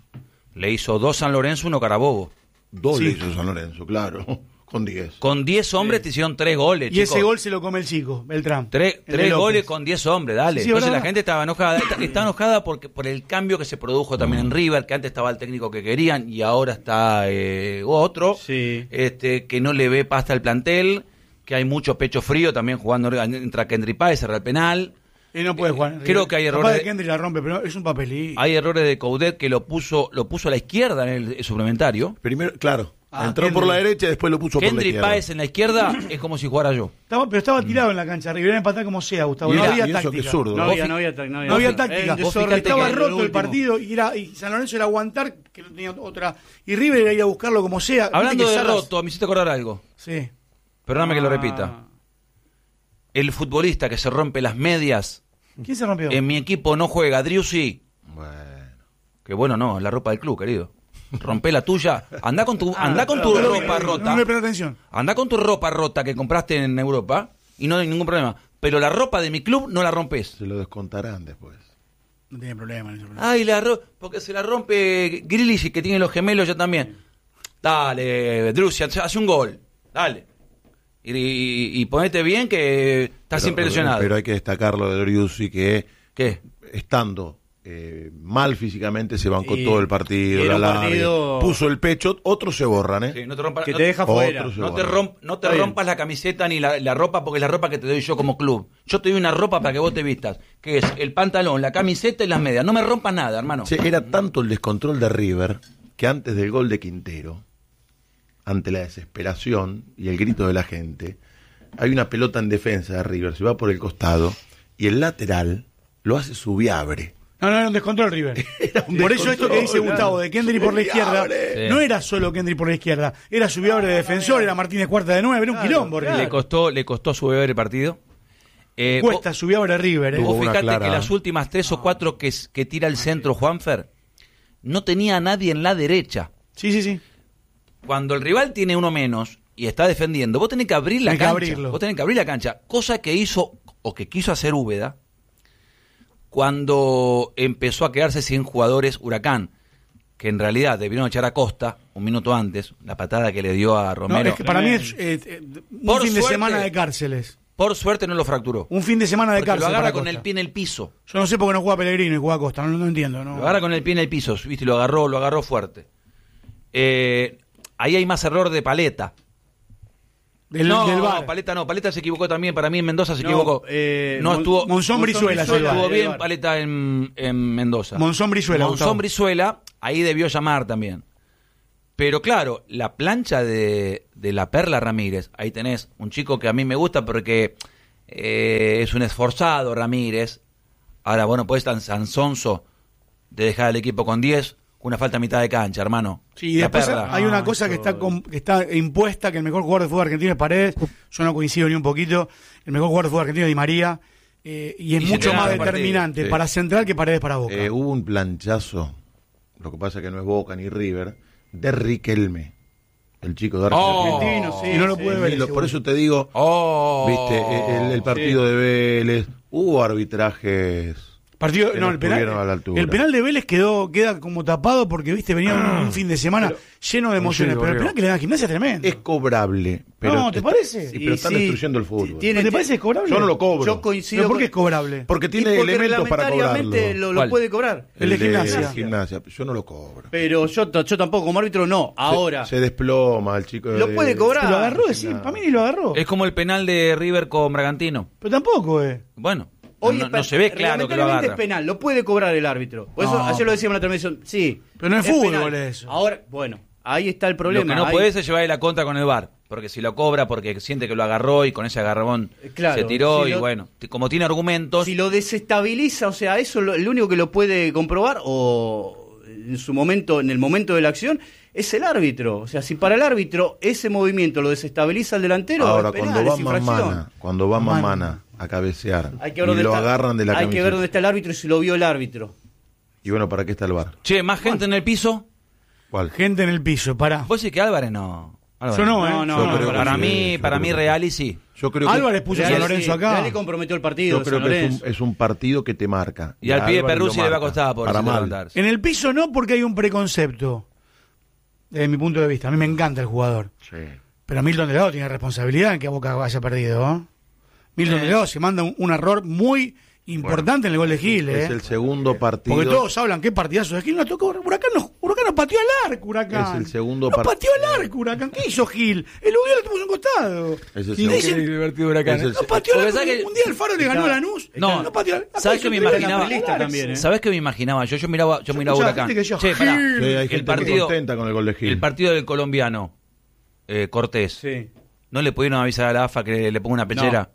Le hizo dos San Lorenzo, uno Carabobo. Dos Sí. le hizo San Lorenzo, claro. Con diez. Con diez hombres te hicieron tres goles, Y chicos. ese gol se lo come el chico, Beltrán. Tres, El de tres López. goles con diez hombres, dale. Sí, sí, Entonces ¿verdad? la gente estaba enojada. Está, está enojada porque por el cambio que se produjo también en River, que antes estaba el técnico que querían y ahora está eh, otro, Sí. este que no le ve pasta al plantel, que hay mucho pecho frío también jugando. Entra Kendry Páez, cerra el penal. Y no puede jugar. Creo que hay Capaz errores de de- Kendrick la rompe, pero es un papelito. Hay errores de Coudet que lo puso lo puso a la izquierda en el suplementario. Primero, claro. Ah, entró por Kendrick. la derecha y después lo puso por la Kendry izquierda. Páez en la izquierda es como si jugara yo. Estaba, pero estaba tirado en la cancha. River era empatar como sea, Gustavo. Y No era- había y eso que táctica. es zurdo. No Vos había, fi- no había, ta- no había, No había Era un táctica. desorden fíjate Estaba que roto lo el último. partido y, era, y San Lorenzo era aguantar, que no tenía otra. Y River era ir a buscarlo como sea. Viste Hablando que de Salas- roto, me hiciste acordar algo. Sí. Perdóname que lo Ah. repita. el futbolista que se rompe las medias, ¿Quién se rompió? en mi equipo no juega, Driussi. Bueno. Que bueno, no, es la ropa del club, querido. Rompe la tuya. Anda con tu, anda con tu No, no, ropa no, rota. No le presté atención. Anda con tu ropa rota que compraste en Europa y no hay ningún problema. Pero la ropa de mi club no la rompes. Se lo descontarán después. No tiene problema. No tiene problema. Ay, la ro porque se la rompe Grealish, que tiene los gemelos ya también. Dale, Driussi, hace un gol. Dale. Y, y, y ponete bien que estás Pero- siempre lesionado. Pero hay que destacar lo de Driussi, que ¿Qué? estando eh, mal físicamente se bancó Y- todo el partido, y era la un larga, partido- puso el pecho, otros se borran, ¿eh? Sí, no te rompas, Que no- te deja Otro fuera. se no te, borra. romp, no te Está bien. rompas la camiseta ni la, la ropa, porque es la ropa que te doy yo como club. Yo te doy una ropa para que vos te vistas, que es el pantalón, la camiseta y las medias. No me rompas nada, hermano. Che, era tanto el descontrol de River que antes del gol de Quintero, ante la desesperación y el grito de la gente, hay una pelota en defensa de River, se va por el costado y el lateral lo hace Subiabre. No, no, era un descontrol River. un Por eso esto que dice descontrol, Gustavo de Kendry por la izquierda, Subiabre. Sí. no era solo Kendry por la izquierda, era Subiabre de defensor, era Martínez Cuarta de nueve, era un Claro, quilombo claro. Le River. costó, le costó su beber el partido. Eh, Cuesta Subiabre River, eh. Tuvo Vos una fijate clara- que las últimas tres o cuatro que, que tira el centro Juanfer, no tenía a nadie en la derecha. Sí, sí, sí. Cuando el rival tiene uno menos y está defendiendo, vos tenés que abrir la Tenés que cancha. abrirlo. Vos tenés que abrir la cancha. Cosa que hizo, o que quiso hacer Úbeda, cuando empezó a quedarse sin jugadores Huracán, que en realidad debieron echar a Costa un minuto antes, la patada que le dio a No, Romero. es que para mí es eh, eh, un Por fin de suerte- semana de cárceles. Por suerte no lo fracturó. Un fin de semana de Porque cárcel. lo agarra para con Costa. el pie en el piso. Yo no sé por qué no juega Pellegrino y juega Costa, no, no entiendo. No. Lo agarra con el pie en el piso, ¿viste? Y lo agarró, lo agarró fuerte. Eh, ahí hay más error de Paleta. Del, no, del VAR. no, Paleta no, Paleta se equivocó también, para mí en Mendoza se No, equivocó. eh, no Mon- estuvo, Monzón Brizuela es el Brizuela, VAR. estuvo el bien VAR. Paleta en, en Mendoza. Monzón Brizuela, Gustavo. Monzón Brizuela, ahí debió llamar también. Pero claro, la plancha de, de la Perla Ramírez, ahí tenés un chico que a mí me gusta porque eh, es un esforzado Ramírez. Ahora, bueno, pues tan sanzonzo de dejar al equipo con diez, con una falta a mitad de cancha, hermano. Sí, y La después Perla. hay una Ah, cosa que eso- está, com- que está impuesta, que el mejor jugador de fútbol argentino es Paredes. Yo no coincido ni un poquito. El mejor jugador de fútbol argentino es Di María. eh, y es Y se mucho te más gana el partido, determinante sí. para Central que Paredes para Boca. Eh, hubo un planchazo, lo que pasa que no es Boca ni River, de Riquelme, el chico de Oh. Argentina. Argentino, sí, y no lo sí. puede ver. Y lo- ese por gol. eso te digo, Oh. viste, el, el partido de Vélez, hubo arbitrajes. Partido, que no, no el penal, estuvieron a la altura. el penal de Vélez quedó queda como tapado porque viste venía un, un fin de semana lleno de emociones, sí, pero el corrió. penal que le dan a Gimnasia es tremendo. Es cobrable. Pero No, ¿te está- parece? Sí, pero Y están sí, destruyendo el fútbol. tiene- ¿No te parece cobrable? Yo no lo cobro. Yo coincido ¿Pero por con- qué es cobrable? Porque Y tiene porque elementos para cobrarlo. reglamentariamente lo, lo ¿Cuál? puede cobrar. El de El Gimnasia. Gimnasia. Yo no lo cobro. Pero yo, t- yo tampoco, como árbitro, no. Ahora, Se, se desploma el chico. Lo de- puede cobrar. Se lo agarró, de sí, Gimnasia. para mí ni lo agarró. Es como el penal de River con Bragantino. Pero tampoco, eh. Bueno, hoy no, es no pe- se ve claro que lo reglamentariamente agarra. es penal, lo puede cobrar el árbitro. Por eso, No. ayer lo decíamos en la transmisión. Sí. Pero no es fútbol, penal. eso. Ahora, bueno, ahí está el Lo problema. que no Ahí- puede es llevarle la contra con el V A R, porque si lo cobra porque siente que lo agarró y con ese agarrón Eh, claro, se tiró si y lo- bueno, t- como tiene argumentos, Si lo desestabiliza, o sea, eso lo, el único que lo puede comprobar o en su momento, en el momento de la acción, es el árbitro. O sea, si para el árbitro ese movimiento lo desestabiliza al delantero, Ahora, es penal, cuando va es infracción. Mamana, cuando va Mamana. Mamana a cabecear Hay que ver y dónde lo está, agarran de la hay que camiseta. ver dónde está el árbitro y si lo vio el árbitro. Y bueno, ¿para qué está el bar? che, más gente en el piso, ¿Cuál? Gente en el piso, pará. vos decís que Álvarez no. Álvarez Yo no, eh. No, no, Yo no, creo para que sí, mí, yo para creo mí que sí. Real y sí. Yo creo que, Álvarez puso a San Real, Lorenzo sí, acá. Real le comprometió el partido. yo creo San que es Lorenzo. un, es un partido que te marca. Y al pibe Álvarez Peruzzi lo le va a marca. costar por Para mal. levantarse. En el piso no, porque hay un preconcepto. Desde mi punto de vista. A mí me encanta el jugador. Sí. Pero Milton Delgado tiene responsabilidad en que Boca haya perdido. ¿eh? Milton Delgado se manda un, un error muy importante en el gol de Gil. ¿eh? Es el segundo partido. Porque todos hablan, qué partidazo de Gil. No tocó, Huracán no, Huracán no pateó al arco, Huracán. Es el segundo No part- pateó al arco, Huracán. ¿Qué hizo Gil? El Udiel le puso un costado. Es el Y segundo- dicen, divertido Huracán. Es el- no pateó al Porque arco. sabes que- Un día el Faro le ganó a Lanús. No, no pateó al arco. ¿sabes qué me Hizo imaginaba? la pelota también, ¿eh? ¿Sabés qué me imaginaba? Yo, yo miraba, yo Yo miraba escuchaba Huracán. gente que decía, Che, pará. Gil. Sí, hay el gente partido, muy contenta con el gol de Gil. el partido del colombiano, eh, Cortés, Sí. ¿no le pudieron avisar a la A F A que le, le ponga una pechera?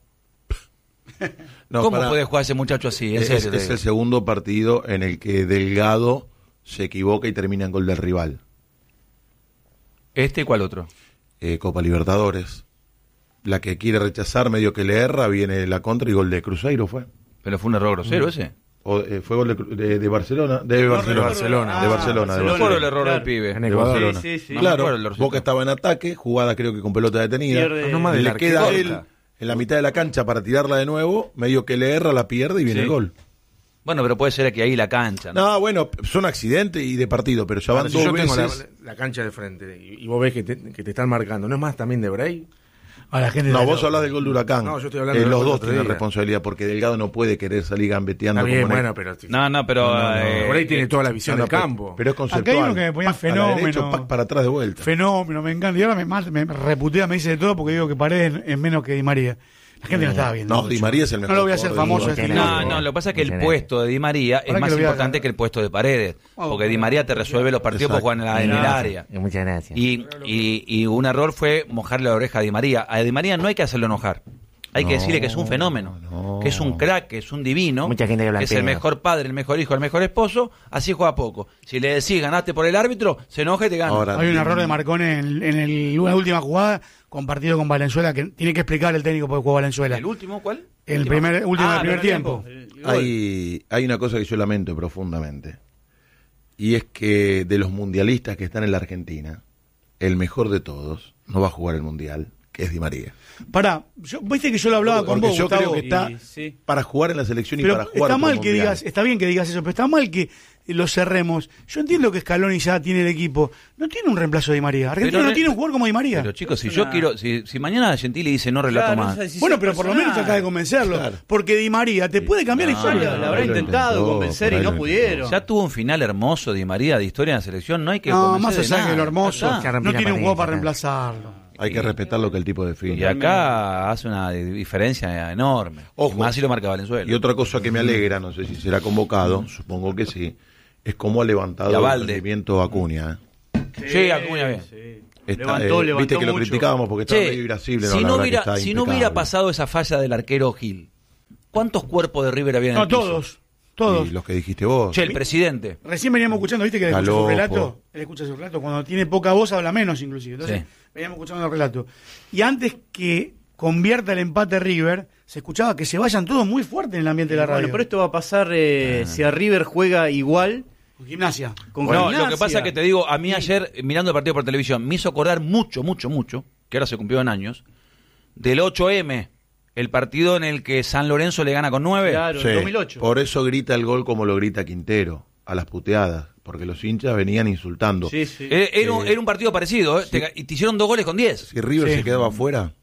No, ¿Cómo pará. puede jugar ese muchacho así? En Es, serio, te es digo. el segundo partido en el que Delgado se equivoca y termina en gol del rival. ¿Este y cuál otro? Eh, Copa Libertadores. la que quiere rechazar, medio que le erra, viene la contra y gol de Cruzeiro fue. Pero fue un error grosero ese. O, eh, fue gol de, Cru- de, de Barcelona, de Barcelona, Barcelona. de Barcelona, de No Barcelona. fue el error Claro. del pibe. En De Ecuador. Barcelona. Sí, sí, sí. No me acuerdo Claro, el resultado. Boca estaba en ataque, jugada creo que con pelota detenida. Pierde- No más del le arquero. queda Corta. él en la mitad de la cancha para tirarla de nuevo, medio que le erra, la pierde y viene Sí. el gol. Bueno, pero puede ser que ahí la cancha, ¿no? No, bueno, son accidentes y de partido, pero ya van Ahora, si dos yo tengo la, veces. la cancha de frente y, y vos ves que te, que te están marcando, ¿no es más también de Bray? A la gente No, de- vos hablas del gol de Huracán. No, yo estoy hablando Eh, del los gol dos del otro tienen día. responsabilidad porque Delgado no puede querer salir gambeteando. Está bien, como en el- bueno, pero... No, no, pero... No, no, no. eh, Bray tiene toda la visión No, no, del pero- campo. Pero es Acá hay conceptual. uno que me ponía Pac para fenómeno. derecho, pac para atrás de vuelta. Fenómeno, me encanta. Y ahora me, más, me reputea, me dice de todo porque digo que Paredes es menos que Di María. La gente no, estaba viendo. No, mucho. Di María es el mejor No lo voy a hacer jugador del famoso. mundo. este No, tipo. no, lo que pasa es que el Excelente. puesto de Di María es Ahora que más lo voy a importante agarrar. que el puesto de Paredes. Oh, Porque Di María te resuelve los partidos por Exacto. jugar en, la- en el área. Eh, Muchas gracias. Y, y, y un error fue mojarle la oreja a Di María. A Di María no hay que hacerlo enojar. Hay que No, decirle que es un fenómeno, no. que es un crack, que es un divino, Mucha gente que habla que es el pedo. mejor padre, el mejor hijo, el mejor esposo. Así juega poco. Si le decís ganaste por el árbitro, se enoja y te gana. Ahora, Hay un error de Marcone en, en el- una última jugada compartido con Valenzuela que tiene que explicar el técnico porque jugó Valenzuela. ¿El último cuál? El primer, último Ah, del primer tiempo. hay, hay una cosa que yo lamento profundamente. Y es que de los mundialistas que están en la Argentina, el mejor de todos no va a jugar el mundial, que es Di María. Pará, yo, viste que yo lo hablaba con Porque vos, yo Gustavo. creo que está Y- sí. para jugar en la selección y Pero para jugar está otro mal que mundial. digas, está bien que digas eso, pero está mal que lo cerremos. Yo entiendo que Scaloni ya tiene el equipo. No tiene un reemplazo de Di María. Argentina Pero no no- tiene un jugador como Di María. Pero chicos, si Es yo una- quiero, si, si mañana Gentili dice no relato Claro, más. esa decisión Bueno, pero por lo menos personal. trata de convencerlo. Claro. Porque Di María te puede cambiar la No, historia. La habrá Ahí lo intentado intentó, convencer por y ahí no lo pudieron. Ya tuvo un final hermoso Di María de historia en la selección, no hay que No, convencer más de allá nada. de lo hermoso, Ya está. Ya no tiene un juego para Parece, reemplazarlo. Hay que respetar lo que el tipo define. Y acá hace una diferencia enorme. Ojo. Y más si lo marca Valenzuela. Y otra cosa que me alegra, no sé si será convocado, supongo que sí, es cómo ha levantado Y a el Valde. rendimiento Acuña. ¿eh? Sí, Acuña bien. Sí. Está, Levantó, eh, levantó viste que lo mucho. criticábamos porque estaba Che, medio irascible. si la no, verdad que hubiera, está si no hubiera impecable. pasado esa falla del arquero Gil, ¿cuántos cuerpos de River había en No, el piso? todos. Todos. Y los que dijiste vos. Che, el presidente. Recién veníamos escuchando, ¿viste que él escucha su Galopo. relato? Él escucha su relato. Cuando tiene poca voz habla menos, inclusive. Entonces, Sí. veníamos escuchando el relato. Y antes que convierta el empate River, se escuchaba que se vayan todos muy fuerte en el ambiente de la radio. Bueno, pero esto va a pasar eh, si a River juega igual Con Gimnasia. con No, Gimnasia. lo que pasa es que te digo, a mí ayer, eh, mirando el partido por televisión, me hizo acordar mucho, mucho, mucho, que ahora se cumplió en años, del ocho eme, el partido en el que San Lorenzo le gana con nueve. Claro, Sí, en dos mil ocho. por eso grita el gol como lo grita Quintero, a las puteadas, porque los hinchas venían insultando. Sí, sí. Eh, Era, un, Eh, era un partido parecido, ¿eh? sí. Te- y te hicieron dos goles con diez. Si River Sí. se quedaba afuera,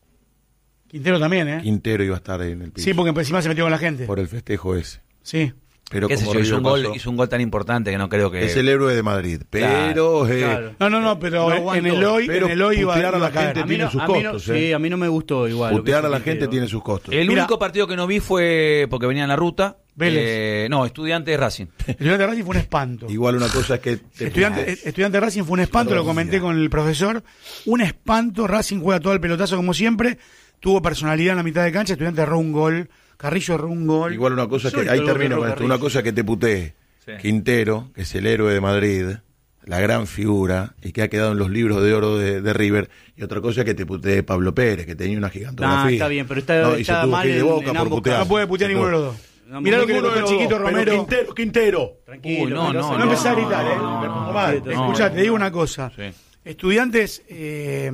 Quintero también, ¿eh? Quintero iba a estar en el piso. Sí, porque encima se metió con la gente. por el festejo ese. Sí. Pero ¿Qué sé como yo? Hizo River un, gol, pasó, hizo un gol tan importante que no creo que... es el héroe de Madrid. Pero, eh, Claro. No, no, no, pero No en aguantó. el hoy, Pero en el hoy iba, putear a iba la caer. gente A mí tiene no- sus a mí no- costos, ¿eh? Sí, a mí no me gustó igual. lo que putear a hizo la gente Quintero. tiene sus costos. El Mira. único partido que no vi fue porque venía en la ruta. Vélez. eh, no, Estudiantes de Racing. Estudiante de Racing fue un espanto. Igual una cosa es que... te- Estudiante, estudiante de Racing fue un espanto, lo comenté con el profesor. Un espanto, Racing juega todo el pelotazo como siempre. Tuvo personalidad en la mitad de cancha, Estudiante erró un gol, Carrillo erró un gol. Igual una cosa es que, Solo ahí lo termino que con erró esto, una Carrillo. cosa que te putee. Sí. Quintero, que es el héroe de Madrid, la gran figura, y que ha quedado en los libros de oro de, de River, y otra cosa es que te putee Pablo Pérez, que tenía una gigantografía. Nah, está bien, pero está- No, y está se tuvo mal que ir de en- boca en por ambos putear. No puede putear Se ninguno de tuvo- los dos. No, Mirá lo que le Ninguno tocó de el los chiquito dos, pero Romero. Quintero, Quintero. Tranquilo. Uy, no, no, No empezá a no, gritar, ¿eh? no, no, no. Mal. No, Escuchá, no. te digo una cosa. Sí. Estudiantes, eh,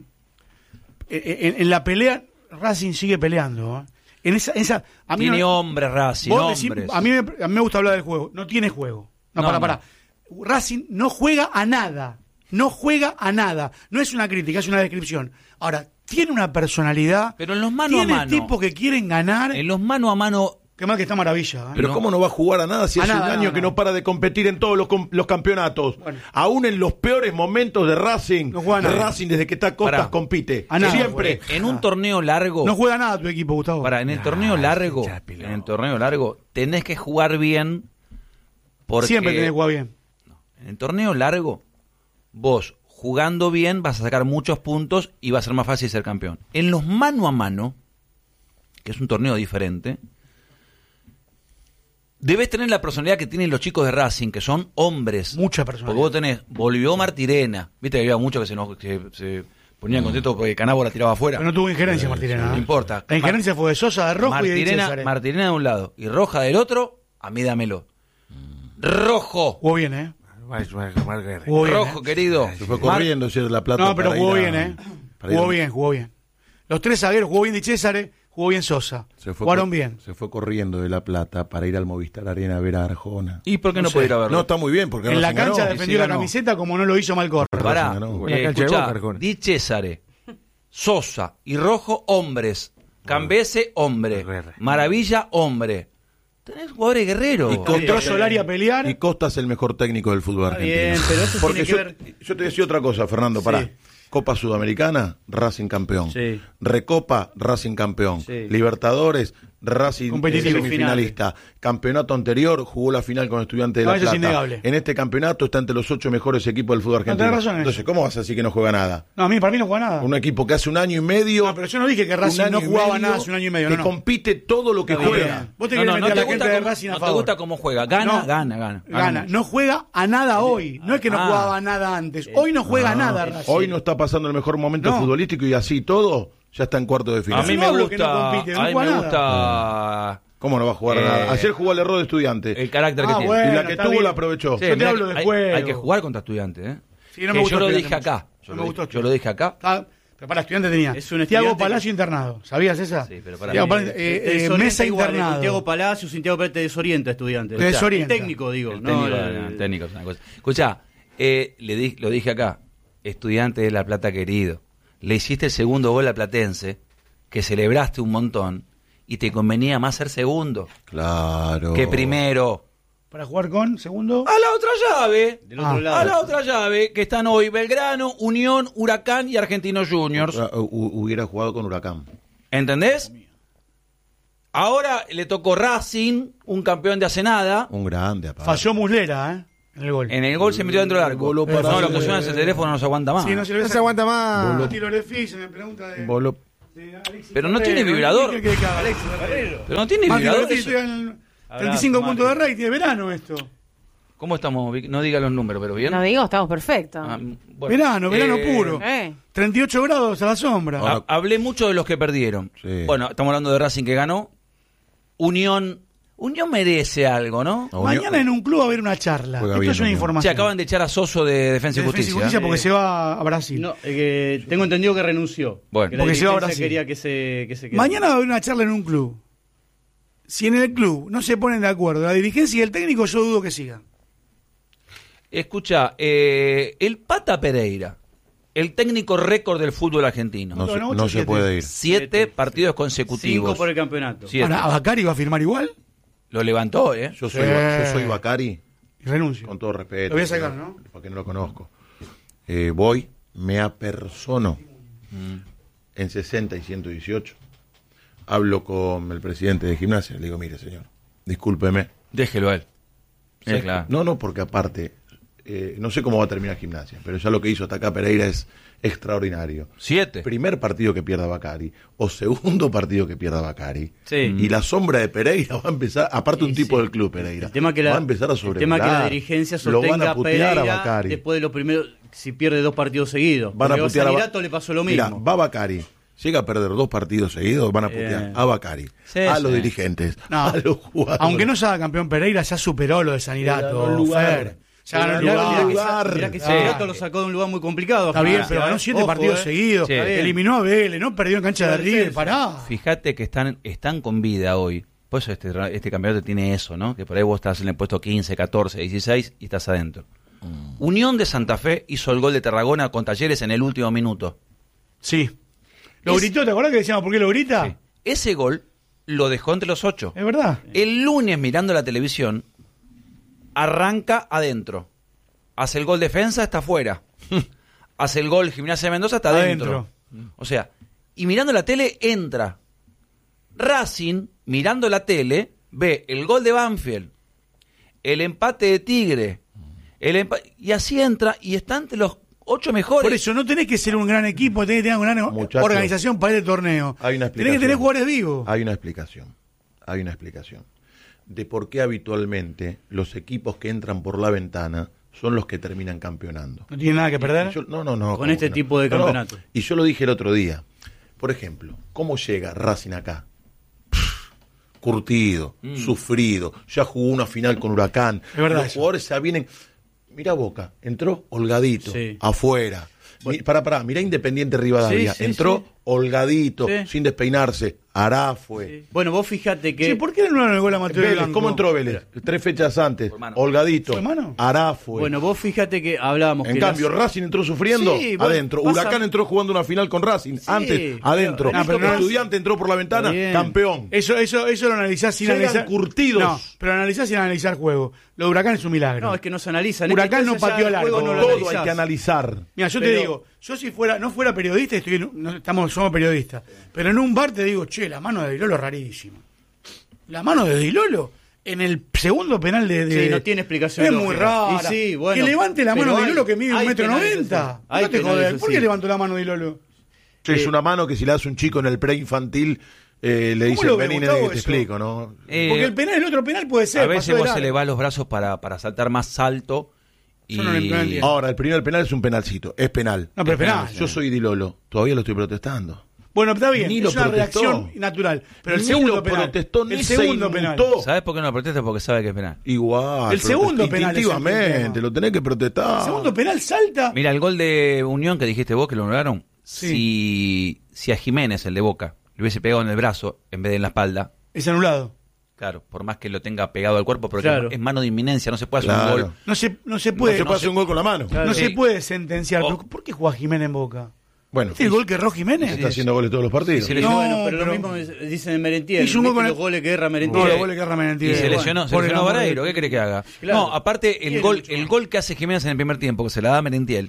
en, en la pelea, Racing sigue peleando. ¿eh? En esa, esa, a mí Tiene no- hombres Racing, vos decís- hombres. a, mí me, a mí me gusta hablar del juego. No tiene juego. No, No, para, no. para. Racing no juega a nada. No juega a nada. No es una crítica, es una descripción. Ahora, tiene una personalidad. Pero en los mano a tiene mano. tipos que quieren ganar. En los mano a mano... Qué mal que está Maravilla. ¿eh? Pero No. ¿cómo no va a jugar a nada si A hace nada, un año no, que no. no para de competir en todos los, com- los campeonatos? Bueno. Aún en los peores momentos de Racing, No juega nada. Racing desde que está a Costas Pará. compite. A nada, Siempre. En un torneo largo... No juega nada tu equipo, Gustavo. Para, en el torneo largo, en el torneo largo, tenés que jugar bien porque Siempre tenés que jugar bien. en el torneo largo, vos jugando bien vas a sacar muchos puntos y va a ser más fácil ser campeón. En los mano a mano, que es un torneo diferente, debes tener la personalidad que tienen los chicos de Racing, que son hombres. Mucha Porque personalidad. vos tenés, volvió Martirena, viste que había muchos que se, eno- que se ponían contento porque Canabo la tiraba afuera. Pero no tuvo injerencia Martirena. No ¿eh? importa. La injerencia fue de Sosa de rojo y de Di Martirena, César. Martirena de un lado y Roja del otro, a mí dámelo. Rojo. Jugó bien, ¿eh? Jugó bien, Rojo, ¿eh? querido. Se fue Mar- corriendo, si era La Plata. No, pero para jugó ir a- bien, ¿eh? para ir Jugó a- bien, jugó bien. Los tres zagueros, jugó bien Di César, jugó bien Sosa. Se fue Jugaron cor- bien. Se fue corriendo de La Plata para ir al Movistar Arena a ver a Arjona. ¿Y por qué no, No sé. puede ir a verlo? No, está muy bien, porque En la Racing cancha ganó. defendió Sí, la ganó. camiseta como no lo hizo Malcor. Pará, Racing ganó. eh, La cancha de escuchá, Boca, Arjona. Di César, Sosa y Rojo, hombres. Cambese, hombre. Maravilla, hombre. Tenés jugadores guerreros. Y Entró bien, Solari a pelear. Y Costa es el mejor técnico del fútbol Está argentino. bien, pero eso Porque tiene yo, que ver- yo te voy a decir otra cosa, Fernando, Sí. pará. Copa Sudamericana, Racing campeón. Sí. Recopa, Racing campeón. Sí. Libertadores, Racing Competitivo. semifinalista. Campeonato anterior, jugó la final con Estudiantes de No, La eso es Plata. innegable. En este campeonato está entre los ocho mejores equipos del fútbol argentino. tenés razón en Entonces, eso. ¿cómo vas a decir que no juega nada? No, a mí, para mí no juega nada. Un equipo que hace un año y medio. No, pero yo no dije que un Racing año no y jugaba medio, nada hace un año y medio. Que No, no. compite todo lo que Está juega. bien. Vos te No, querés no, meter no a te la gusta gente de cómo- Racing a no te favor. gusta cómo juega. Gana, No. gana, gana. Gana. No juega a nada hoy. No es que no Ah. jugaba nada antes. Hoy no juega a nada Racing. Hoy no está pasando el mejor momento No. futbolístico y así todo ya está en cuarto de final. A mí no me hablo que no gusta. compite, no a mí juega me nada. gusta ¿Cómo no va a jugar Eh, nada? Ayer jugó al error de Estudiante. el carácter que Ah, tiene. bueno. y la que está tuvo bien. la aprovechó. Sí, Yo te mirá hablo que de hay, juego. hay que jugar contra Estudiantes, ¿eh? Sí, no me Que gustó yo lo Estudiantes dije acá. mucho. Yo, No lo, me gustó yo lo dije acá. Ah, pero para estudiante tenía Es un Tiago estudiante Palacio internado. ¿Sabías esa? Sí, pero para Tiago mí- Palacio, Te eh, eh, desorienta Mesa igual, internado. con Tiago Palacio, Santiago Pérez te desorienta, estudiante. Te desorienta. El técnico, digo. El no, técnico, el- no, el técnico es una cosa. Escuchá, eh, le di- lo dije acá. Estudiante de La Plata querido. Le hiciste el segundo gol a Platense, que celebraste un montón, y te convenía más ser segundo Claro. que primero. Para jugar con segundo. A la otra llave. Del otro Ah. lado. A la otra llave, que están hoy Belgrano, Unión, Huracán y Argentinos Juniors. Ah, hu- hubiera jugado con Huracán. ¿Entendés? Ahora le tocó Racing, un campeón de hace nada. Un grande, aparte. Falló Muslera, ¿eh? En el gol. En el gol se metió dentro del arco. Voló para No, lo que hacer- suena ese teléfono no se aguanta más. Sí, no se, No se aguanta más. Voló. Tiro de Fis, me pregunta de, Voló- de Alexis Pero no Ferrero. tiene vibrador. ¿Qué quiere que haga? Alexis Ferrero. Pero no tiene Mati vibrador. Ortiz, eso. estoy en treinta y cinco Abrazo, puntos de Mati. rating de verano esto. ¿Cómo estamos? Vic? No diga los números, pero bien. No digo, estamos perfectos. Ah, bueno. Verano, verano Eh, puro. Eh. treinta y ocho grados a la sombra. Ahora- ha- Hablé mucho de los que perdieron. Sí. Bueno, estamos hablando de Racing que ganó. Unión. Unión merece algo, ¿no? A Unión- Mañana en un club va a haber una charla. Juega Esto bien, es una Unión. información. Se acaban de echar a Soso de Defensa y De Defensa Justicia. porque Eh, se va a Brasil. No, eh, que tengo entendido que renunció. Bueno. que la Porque se va a dirigencia Brasil. quería que se, que se quede. Mañana va a haber una charla en un club. Si en el club no se ponen de acuerdo la dirigencia y el técnico, yo dudo que siga. Escucha, eh, el Pata Pereira, el técnico récord del fútbol argentino. No, se, Bueno, no ocho, se siete. puede ir. Siete Siete. partidos consecutivos. Cinco por el campeonato. Siete. Ahora, ¿Abacari va a firmar igual? Lo levantó, ¿eh? Yo soy, Sí. yo soy Bacari, Y renuncio. con todo respeto. Lo voy a sacar, ¿no? Porque no lo conozco. Eh, voy, me apersono en sesenta y ciento dieciocho. Hablo con el presidente de Gimnasia. Le digo, mire, señor, discúlpeme. Déjelo a él. Sí, ¿Sabes claro. qué? No, no, porque aparte, eh, no sé cómo va a terminar Gimnasia, pero ya lo que hizo hasta acá Pereira es extraordinario. Siete. Primer partido que pierda Bacari o segundo partido que pierda Bacari. Sí. Y la sombra de Pereira va a empezar, aparte un Sí, tipo sí. del club Pereira, El tema que la, va a empezar a el sobrevolar. tema que la dirigencia lo van sostenga a putear a Pereira Bacari. después de los primeros, si pierde dos partidos seguidos. Van a Porque putear a Ba- Sanirato le pasó lo Mira, mismo. va Bacari. Llega a perder dos partidos seguidos, van a putear Eh. a Bacari, Sí, a sí. los dirigentes, No. a los jugadores. Aunque no se haga campeón Pereira, ya superó lo de Sanirato. ganó el lugar. Fer. Ya ganó el Ganó Mirá, el lugar. mirá que, lugar. Sa- mirá que Sí. Sanirato lo sacó de un lugar muy complicado. Está bien, Gimnasia, pero ganó ¿eh? siete Ojo, partidos ¿eh? seguidos. Sí. Eliminó a Vélez, no perdió en cancha de Sí, River. sí. Pará. Fíjate que están, están con vida hoy. Por eso este, ra- este campeonato tiene eso, ¿no? Que por ahí vos estás en el puesto quince, catorce, dieciséis y estás adentro. Unión de Santa Fe hizo el gol de Tarragona con Talleres en el último minuto. Sí. Lo Es- gritó, ¿te acordás que decíamos por qué lo grita? Sí. Ese gol lo dejó entre los ocho. Es verdad. El lunes, mirando la televisión, arranca adentro. Hace el gol defensa, está afuera. Hace el gol Gimnasia de Mendoza, está adentro. O sea, y mirando la tele, entra. Racing, mirando la tele, ve el gol de Banfield, el empate de Tigre, el empa- y así entra y está entre los ocho mejores. Por eso no tenés que ser un gran equipo, tenés que tener una gran Muchachos, organización para este torneo. Hay una Tenés que explicación. tener jugadores vivos. Hay una explicación. Hay una explicación de por qué habitualmente los equipos que entran por la ventana son los que terminan campeonando. ¿No tiene nada que perder? Yo- no, no, no. Con este no. tipo de No, no. campeonato. Y yo lo dije el otro día. Por ejemplo, ¿cómo llega Racing acá? Pff, curtido, Mm. sufrido, ya jugó una final con Huracán. Es verdad Los eso. jugadores ya vienen. Mira Boca, entró holgadito, Sí. afuera. Mi- Pará, pará, mirá Independiente Rivadavia. Sí, sí, entró sí. holgadito, Sí. sin despeinarse. Arafue. Bueno, vos fíjate que... Sí, ¿por qué no anularon el gol a Mateo Vélez, Blanco? ¿cómo entró Vélez? Tres fechas antes, Por mano. holgadito. ¿Fue mano? Arafue. Bueno, vos fíjate que hablábamos En que cambio, las- Racing entró sufriendo, Sí, bueno, adentro. pasa- Huracán entró jugando una final con Racing, Sí, antes, adentro. pero- No, pero no- Estudiante entró por la ventana, Está bien. campeón. Eso, eso, eso lo analizás sin Llegan analizar. curtidos. No, pero analizás sin analizar juego. Lo de Huracán es un milagro. No, es que no se analizan. Huracán Es que no entonces ya pateó el al juego arco. no lo Todo analizás. hay que analizar. Mira, yo te Pero- digo, yo si fuera, no fuera periodista, estoy en- no, estamos, somos periodistas, pero en un bar te digo, che, la mano de Di Lolo es rarísima. La mano de Di Lolo en el segundo penal de... de- Sí, no tiene explicación Es lógica. muy rara. Y sí, bueno, que levante la pero mano de Di hay- Lolo que mide un hay metro penales noventa. así. Hay No te penales joder, ¿por así. qué levantó la mano de Di Lolo? Che, es una mano que si le das a un chico en el preinfantil, eh, le ¿Cómo dicen, lo ve, vení, Gustavo, nene, que te eso? explico, ¿no? Eh, Porque el penal, el otro penal puede ser. a veces pasó de vos largo. elevás los brazos para, para saltar más alto. Y... Yo no lo entiendo. Ahora, el primer penal es un penalcito, es penal. No, pero Es penal. Yo soy Di Lolo, todavía lo estoy protestando. Bueno, está bien, Ni es lo una protestó. reacción natural. Pero el Ni segundo lo penal. protestó, ni el se segundo penal. inmutó. ¿Sabes por qué no lo protesta? Porque sabe que es penal. Igual. El segundo protest- penal es el tema. Instintivamente, lo tenés que protestar. El segundo penal salta. Mira, el gol de Unión que dijiste vos que lo anularon. Sí. Si, si a Jiménez, el de Boca, le hubiese pegado en el brazo en vez de en la espalda, Es anulado. claro, por más que lo tenga pegado al cuerpo, porque Claro. es mano de inminencia, no se puede hacer Claro. un gol. No se, no se No puede. se puede hacer un gol con la mano. Claro. No Sí. se puede sentenciar. O- Pero ¿por qué juega Jiménez en Boca? Bueno, ¿Este el gol que erró Jiménez? está haciendo goles todos los partidos. Y se Y le- No, bueno, pero, pero- lo mismo es- dicen en Merentiel. Hizo un gol ¿viste con los el- goles que erra No, Merentiel? los goles que erra Merentiel. Y se Bueno, lesionó, se por el lesionó amor de- Vareiro, ¿qué querés que haga? Claro. No, aparte, el Tiene gol, mucho el más. gol que hace Jiménez en el primer tiempo, que se la da a Merentiel,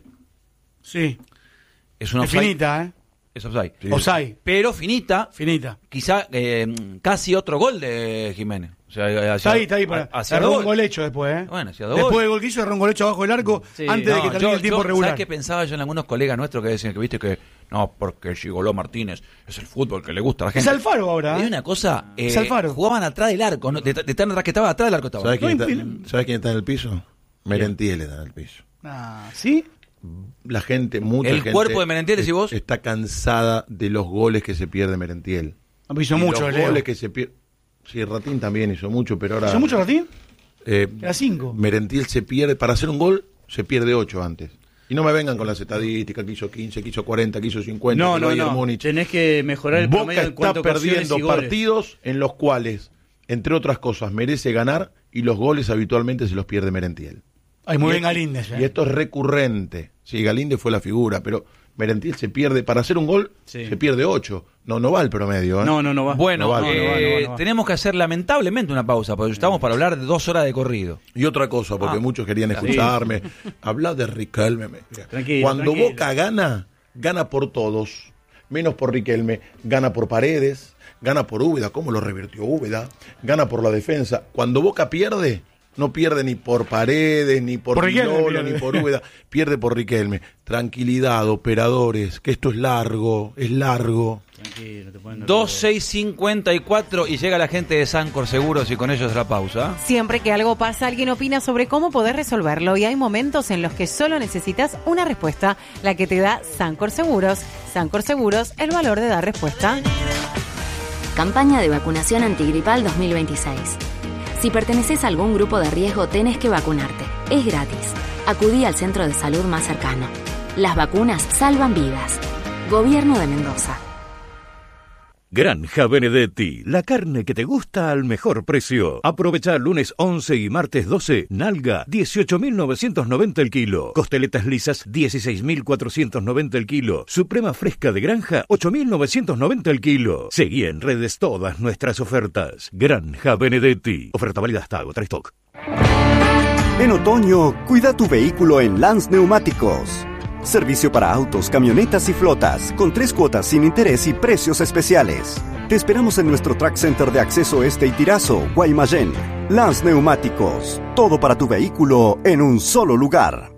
Sí. es una Es offside. finita, ¿eh? Es offside. Sí. Osai. Pero finita, Finita. quizá eh, casi otro gol de Jiménez. O sea, hacia, Está ahí, está ahí. Para, hacia erró dos un gol. gol hecho después, ¿eh? Bueno, hacía dos Después goles. del gol que hizo, erró un gol hecho abajo del arco Sí. antes de No, que termine yo- el tiempo yo- regular. ¿Sabes qué pensaba yo en algunos colegas nuestros que decían que viste que no, porque Gigoló Martínez es el fútbol que le gusta a la Es gente? Alfaro ahora, Hay ¿eh? una cosa, eh, Es Alfaro. jugaban atrás del arco, ¿no? de, de tan atrás que estaba, atrás del arco estaba. ¿Sabes quién, No, está, impide- ¿sabes quién está en el piso? Merentiel está en el piso. Ah, ¿sí? La gente, mucha El gente. cuerpo de Merentiel, decís vos. Está cansada de los goles que se pierde Merentiel. No hizo Y mucho, los Leo. goles que se pierde. Sí, Ratín también hizo mucho, pero ahora. ¿Hizo mucho, Ratín? eh, Era cinco. Merentiel se pierde. Para hacer un gol, se pierde ocho antes. Y no me vengan con las estadísticas, que hizo quince, que hizo cuarenta, que hizo cincuenta. No, que no, Bayern no. Múnich. Tenés que mejorar el promedio Boca en cuanto está a ocasiones perdiendo y goles. partidos en los cuales, entre otras cosas, merece ganar y los goles habitualmente se los pierde Merentiel. Ay, muy Y bien esto- Galíndez, ¿eh? Y esto es recurrente. Sí, Galíndez fue la figura, pero Merentiel se pierde, para hacer un gol, Sí. se pierde ocho. No, no va el promedio, ¿eh? No, no, no va. Bueno, No va, no eh, va, no va, no va. tenemos que hacer lamentablemente una pausa, porque estamos para hablar de dos horas de corrido. Y otra cosa, porque Ah, muchos querían sí. escucharme. Habla de Riquelme. me- Tranquilo, Cuando tranquilo. Boca gana, gana por todos. Menos por Riquelme. Gana por Paredes, gana por Úbeda, ¿cómo lo revirtió Úbeda? Gana por la defensa. Cuando Boca pierde, no pierde ni por Paredes, ni por, Por Riquelme Vilolo, pierde. ni por Úbeda. Pierde por Riquelme. Tranquilidad, operadores, que esto es largo, es largo. Tranquilo, te ponen dos nervioso. seis cincuenta y cuatro y llega la gente de Sancor Seguros y con ellos la pausa. Siempre que algo pasa, alguien opina sobre cómo poder resolverlo y hay momentos en los que solo necesitas una respuesta, la que te da Sancor Seguros. Sancor Seguros, el valor de dar respuesta. Campaña de vacunación antigripal dos mil veintiséis. Si perteneces a algún grupo de riesgo, tenés que vacunarte. Es gratis. Acudí al centro de salud más cercano. Las vacunas salvan vidas. Gobierno de Mendoza. Granja Benedetti, la carne que te gusta al mejor precio. Aprovecha lunes once y martes doce, nalga dieciocho mil novecientos noventa el kilo. Costeletas lisas dieciséis mil cuatrocientos noventa el kilo. Suprema fresca de granja ocho mil novecientos noventa el kilo. Seguí en redes todas nuestras ofertas. Granja Benedetti. Oferta válida hasta agotar stock. En otoño, cuida tu vehículo en Lance Neumáticos. Servicio para autos, camionetas y flotas, con tres cuotas sin interés y precios especiales. Te esperamos en nuestro Track Center de Acceso Este y Tirazo, Guaymallén. Lance Neumáticos, todo para tu vehículo en un solo lugar.